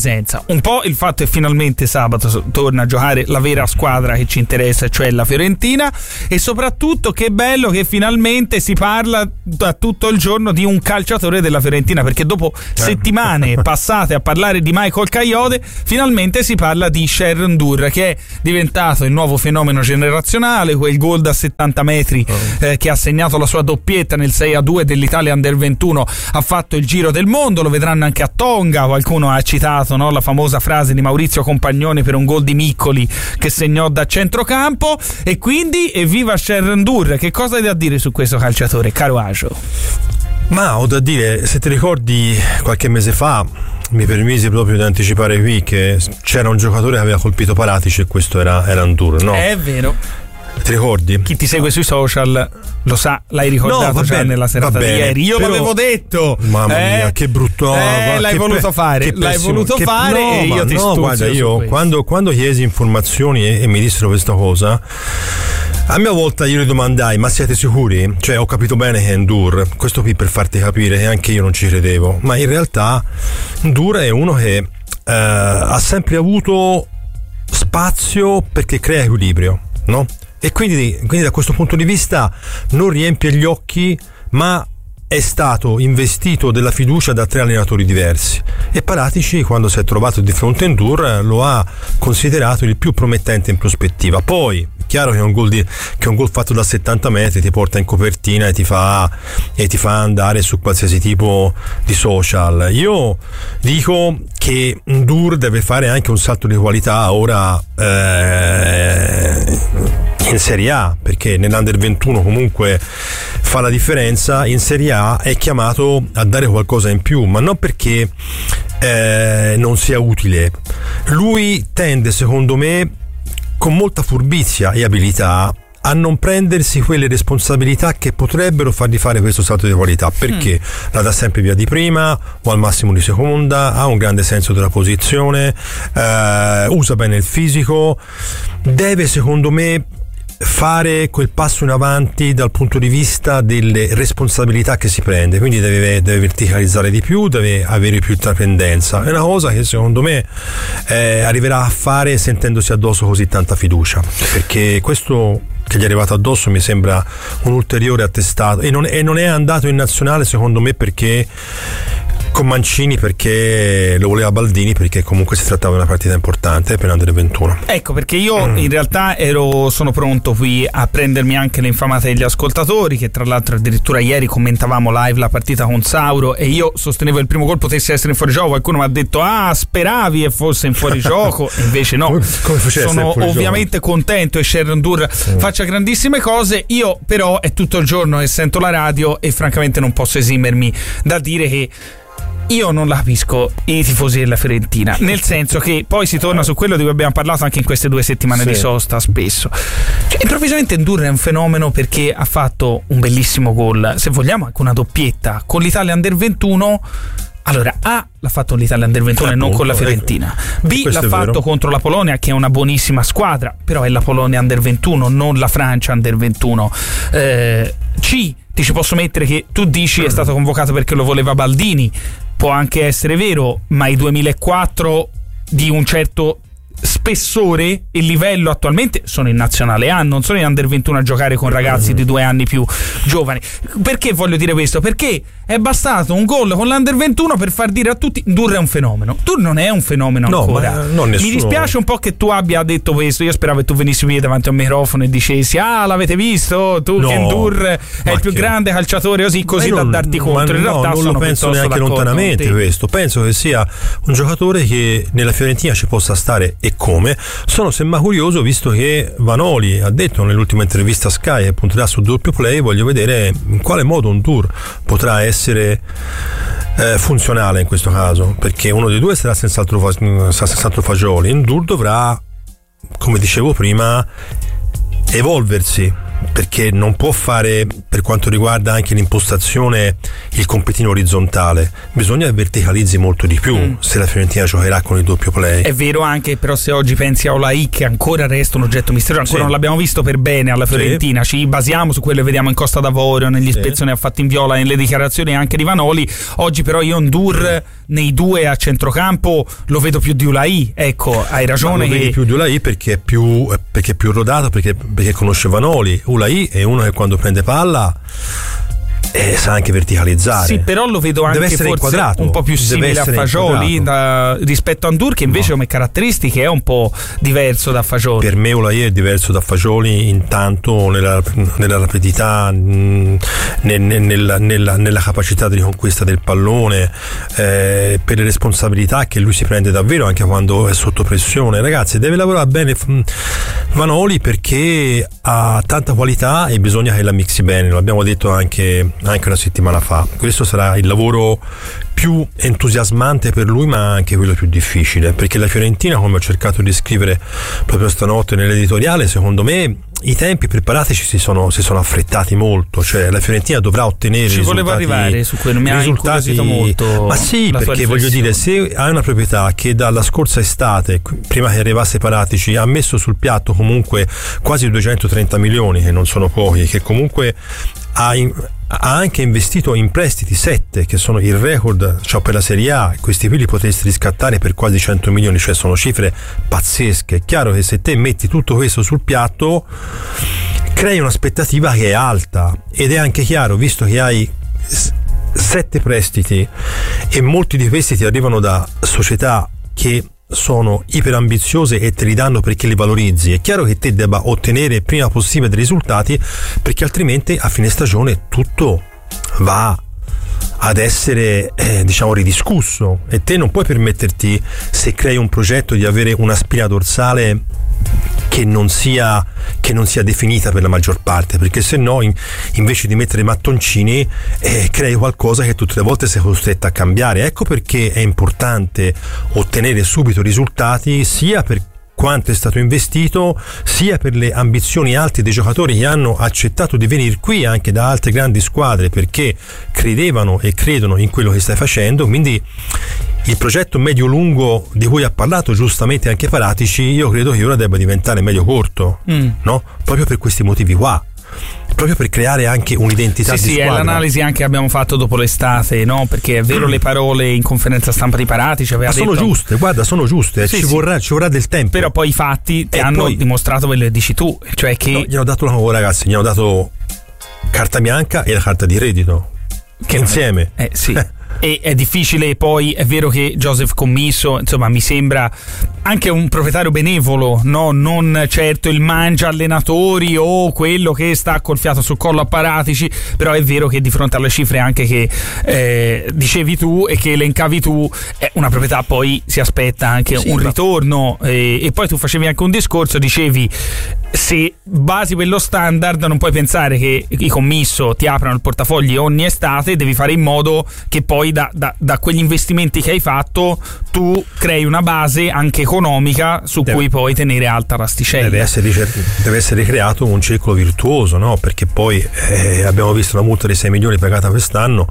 presenza. Un po' il fatto è finalmente sabato torna a giocare la vera squadra che ci interessa, cioè la Fiorentina, e soprattutto che bello che finalmente si parla da tutto il giorno di un calciatore della Fiorentina, perché dopo settimane passate a parlare di Michael Kayode finalmente si parla di Sherron Durr, che è diventato il nuovo fenomeno generazionale, quel gol da 70 metri che ha segnato la sua doppietta nel 6-2 dell'Italia Under 21 ha fatto il giro del mondo, lo vedranno anche a Tonga. Qualcuno ha citato, no, la famosa frase di Maurizio Compagnoni per un gol di Miccoli che segnò da centrocampo, e quindi evviva Sherron Durr. Che cosa hai da dire su questo calciatore, caro Acio? Ma ho da dire, se ti ricordi qualche mese fa mi permisi proprio di anticipare qui che c'era un giocatore che aveva colpito Paratici e questo era Durr, no? È vero. Ti ricordi? Chi ti segue sui social lo sa, l'hai ricordato già nella serata di ieri. Io l'avevo detto. Mamma mia, che brutto. L'hai voluto fare. L'hai voluto fare e io ti stuzzo. Guarda, io quando chiesi informazioni e mi dissero questa cosa, a mia volta io gli domandai: ma siete sicuri? Cioè, ho capito bene che è Durr. Questo qui per farti capire che anche io non ci credevo. Ma in realtà Durr è uno che ha sempre avuto spazio perché crea equilibrio, no? E quindi da questo punto di vista non riempie gli occhi, ma è stato investito della fiducia da 3 allenatori diversi, e Paratici, quando si è trovato di fronte a Durr, lo ha considerato il più promettente in prospettiva. Poi è chiaro che un gol fatto da 70 metri ti porta in copertina e ti fa andare su qualsiasi tipo di social. Io dico che Durr deve fare anche un salto di qualità ora in Serie A, perché nell'Under 21 comunque fa la differenza. In Serie A è chiamato a dare qualcosa in più, ma non perché non sia utile. Lui tende, secondo me, con molta furbizia e abilità, a non prendersi quelle responsabilità che potrebbero fargli fare questo salto di qualità, perché la dà sempre via di prima o al massimo di seconda, ha un grande senso della posizione, usa bene il fisico, deve, secondo me, fare quel passo in avanti dal punto di vista delle responsabilità che si prende, quindi deve verticalizzare di più, deve avere più intraprendenza. È una cosa che secondo me arriverà a fare sentendosi addosso così tanta fiducia, perché questo che gli è arrivato addosso mi sembra un ulteriore attestato, e non è andato in nazionale secondo me perché con Mancini, perché lo voleva Baldini, perché comunque si trattava di una partita importante per Under 21. Ecco perché io in realtà sono pronto qui a prendermi anche le infamate degli ascoltatori, che tra l'altro addirittura ieri commentavamo live la partita con Sauro e io sostenevo il primo gol potesse essere in fuorigioco. Qualcuno mi ha detto speravi e fosse in fuorigioco e invece no. Come sono ovviamente contento e Sherron Durr faccia grandissime cose. Io però è tutto il giorno che sento la radio e francamente non posso esimermi da dire che io non la capisco i tifosi della Fiorentina, nel senso che poi si torna su quello di cui abbiamo parlato anche in queste 2 settimane di sosta spesso. Cioè, improvvisamente Durr è un fenomeno perché ha fatto un bellissimo gol, se vogliamo anche una doppietta con l'Italia Under 21. Allora, A l'ha fatto l'Italia Under 21 e non con la Fiorentina. B l'ha fatto contro la Polonia, che è una buonissima squadra, però è la Polonia Under 21, non la Francia Under 21. C, ti ci posso mettere che tu dici è stato convocato perché lo voleva Baldini. Può anche essere vero, ma i 2004 di un certo spessore e livello attualmente sono in nazionale A, non sono in Under 21 a giocare con ragazzi di 2 anni più giovani. Perché voglio dire questo? Perché è bastato un gol con l'Under 21 per far dire a tutti Durr è un fenomeno. Durr non è un fenomeno ancora. Mi dispiace un po' che tu abbia detto questo. Io speravo che tu venissi qui davanti a un microfono e dicessi l'avete visto? Che Durr è il più grande calciatore così da darti contro. In realtà non lo penso neanche lontanamente questo. Penso che sia un giocatore che nella Fiorentina ci possa stare, e come. Sono semmai curioso, visto che Vanoli ha detto nell'ultima intervista a Sky che punterà sul doppio play, voglio vedere in quale modo un Durr potrà essere funzionale in questo caso, perché uno dei due sarà senz'altro Fagioli. Un Durr dovrà, come dicevo prima, evolversi, perché non può fare, per quanto riguarda anche l'impostazione, il compitino orizzontale, bisogna che verticalizzi molto di più se la Fiorentina giocherà con il doppio play. È vero anche, però se oggi pensi a Olai, che ancora resta un oggetto misterioso, ancora non l'abbiamo visto per bene alla Fiorentina, ci basiamo su quello che vediamo in Costa d'Avorio, negli ispezioni fatti in Viola, nelle dichiarazioni anche di Vanoli. Oggi però io Ndur nei due a centrocampo lo vedo più di Olai, ecco, hai ragione. Lo vedi più di Olai perché è più rodato, perché conosce Vanoli. Olai è uno che quando prende palla sa anche verticalizzare. Sì, però lo vedo anche forse inquadrato, un po' più simile a Fagioli rispetto a Ndur, che invece come caratteristiche è un po' diverso da Fagioli. Per me Olai è diverso da Fagioli intanto nella rapidità, nella capacità di conquista del pallone, per le responsabilità che lui si prende davvero anche quando è sotto pressione. Ragazzi, deve lavorare bene Vanoli perché ha tanta qualità e bisogna che la mixi bene, lo abbiamo detto anche una settimana fa. Questo sarà il lavoro più entusiasmante per lui, ma anche quello più difficile, perché la Fiorentina, come ho cercato di scrivere proprio stanotte nell'editoriale, secondo me i tempi preparatici si sono affrettati molto, cioè la Fiorentina dovrà ottenere ci volevo arrivare su quello, mi ha incuriosito molto. Ma sì, perché voglio dire, se hai una proprietà che dalla scorsa estate, prima che arrivasse Paratici, ha messo sul piatto comunque quasi 230 milioni, che non sono pochi, che comunque ha anche investito in prestiti 7, che sono il record, cioè per la Serie A, questi qui li potresti riscattare per quasi 100 milioni, cioè sono cifre pazzesche. È chiaro che se te metti tutto questo sul piatto crei un'aspettativa che è alta, ed è anche chiaro, visto che hai 7 prestiti e molti di questi ti arrivano da società che sono iperambiziose e te li danno perché li valorizzi, è chiaro che te debba ottenere il prima possibile dei risultati, perché altrimenti a fine stagione tutto va ad essere ridiscusso, e te non puoi permetterti, se crei un progetto, di avere una spina dorsale che non sia definita per la maggior parte, perché se no invece di mettere mattoncini crei qualcosa che tutte le volte sei costretto a cambiare. Ecco perché è importante ottenere subito risultati, sia per quanto è stato investito, sia per le ambizioni alte dei giocatori che hanno accettato di venire qui anche da altre grandi squadre perché credevano e credono in quello che stai facendo. Quindi il progetto medio-lungo di cui ha parlato giustamente anche Paratici, io credo che ora debba diventare medio-corto, no? Proprio per questi motivi qua, proprio per creare anche un'identità di squadra. Sì, è l'analisi anche che abbiamo fatto dopo l'estate, no? Perché è vero, le parole in conferenza stampa di Paratici aveva detto, sono giuste, guarda, sono giuste, ci vorrà del tempo. Però poi i fatti ti hanno dimostrato quello che dici tu, cioè che gli hanno dato ragazzi, gli hanno dato carta bianca e la carta di credito che insieme. Sì. E è difficile, poi è vero che Joseph Commisso, insomma, mi sembra anche un proprietario benevolo, no? Non certo il mangia allenatori o quello che sta col fiato sul collo a Paratici, però è vero che di fronte alle cifre anche che dicevi tu e che elencavi tu, una proprietà poi si aspetta anche un ritorno, e poi tu facevi anche un discorso, dicevi, se basi quello standard non puoi pensare che i Commisso ti aprano il portafogli ogni estate, devi fare in modo che poi da quegli investimenti che hai fatto tu crei una base anche economica su cui poi tenere alta l'asticella. Deve essere creato un circolo virtuoso, no? Perché poi abbiamo visto una multa di 6 milioni pagata quest'anno,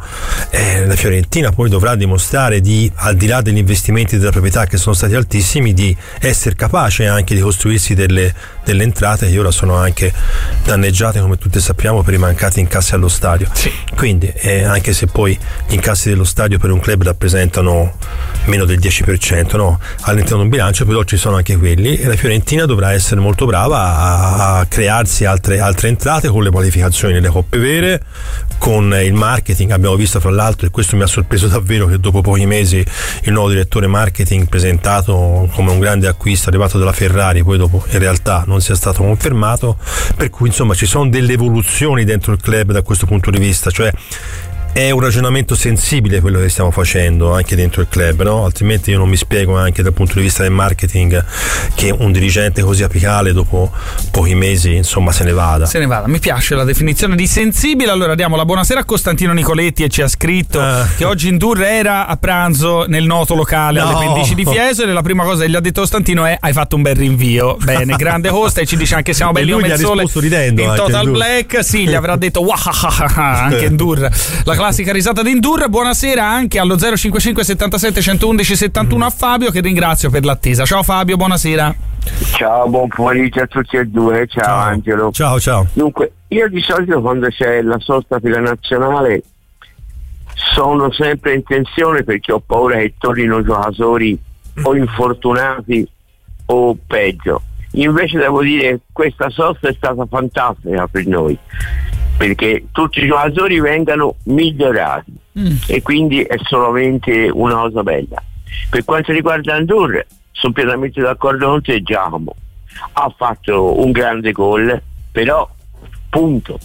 la Fiorentina poi dovrà dimostrare di, al di là degli investimenti della proprietà che sono stati altissimi, di essere capace anche di costruirsi delle entrate che ora sono anche danneggiate, come tutti sappiamo, per i mancati incassi allo stadio. Quindi anche se poi gli incassi dello stadio per un club rappresentano meno del 10%, no? All'interno di un bilancio, però ci sono anche quelli, e la Fiorentina dovrà essere molto brava a crearsi altre entrate con le qualificazioni nelle coppe vere, con il marketing. Abbiamo visto fra l'altro, e questo mi ha sorpreso davvero, che dopo pochi mesi il nuovo direttore marketing, presentato come un grande acquisto arrivato dalla Ferrari, poi dopo in realtà non sia stato confermato, per cui insomma ci sono delle evoluzioni dentro il club da questo punto di vista, cioè è un ragionamento sensibile quello che stiamo facendo anche dentro il club, no? Altrimenti io non mi spiego anche dal punto di vista del marketing che un dirigente così apicale dopo pochi mesi insomma se ne vada. Mi piace la definizione di sensibile. Allora diamo la buonasera a Costantino Nicoletti e ci ha scritto che oggi Indurre era a pranzo nel noto locale alle pendici di Fiesole e la prima cosa che gli ha detto Costantino è: hai fatto un bel rinvio. Bene, grande host, e ci dice anche siamo belli come il sole in Total Black. Sì, gli avrà detto anche Indurre, la classica risata di Indurre. Buonasera anche allo 055 77 111 71 a Fabio, che ringrazio per l'attesa. Ciao Fabio, buonasera. Ciao, buon pomeriggio a tutti e due. Ciao Angelo. Ciao. Dunque, io di solito quando c'è la sosta per la nazionale sono sempre in tensione perché ho paura che tornino giocatori o infortunati o peggio. Invece devo dire questa sosta è stata fantastica per noi, perché tutti i giocatori vengano migliorati e quindi è solamente una cosa bella. Per quanto riguarda Indurre, sono pienamente d'accordo con te. Giacomo ha fatto un grande gol, però punto.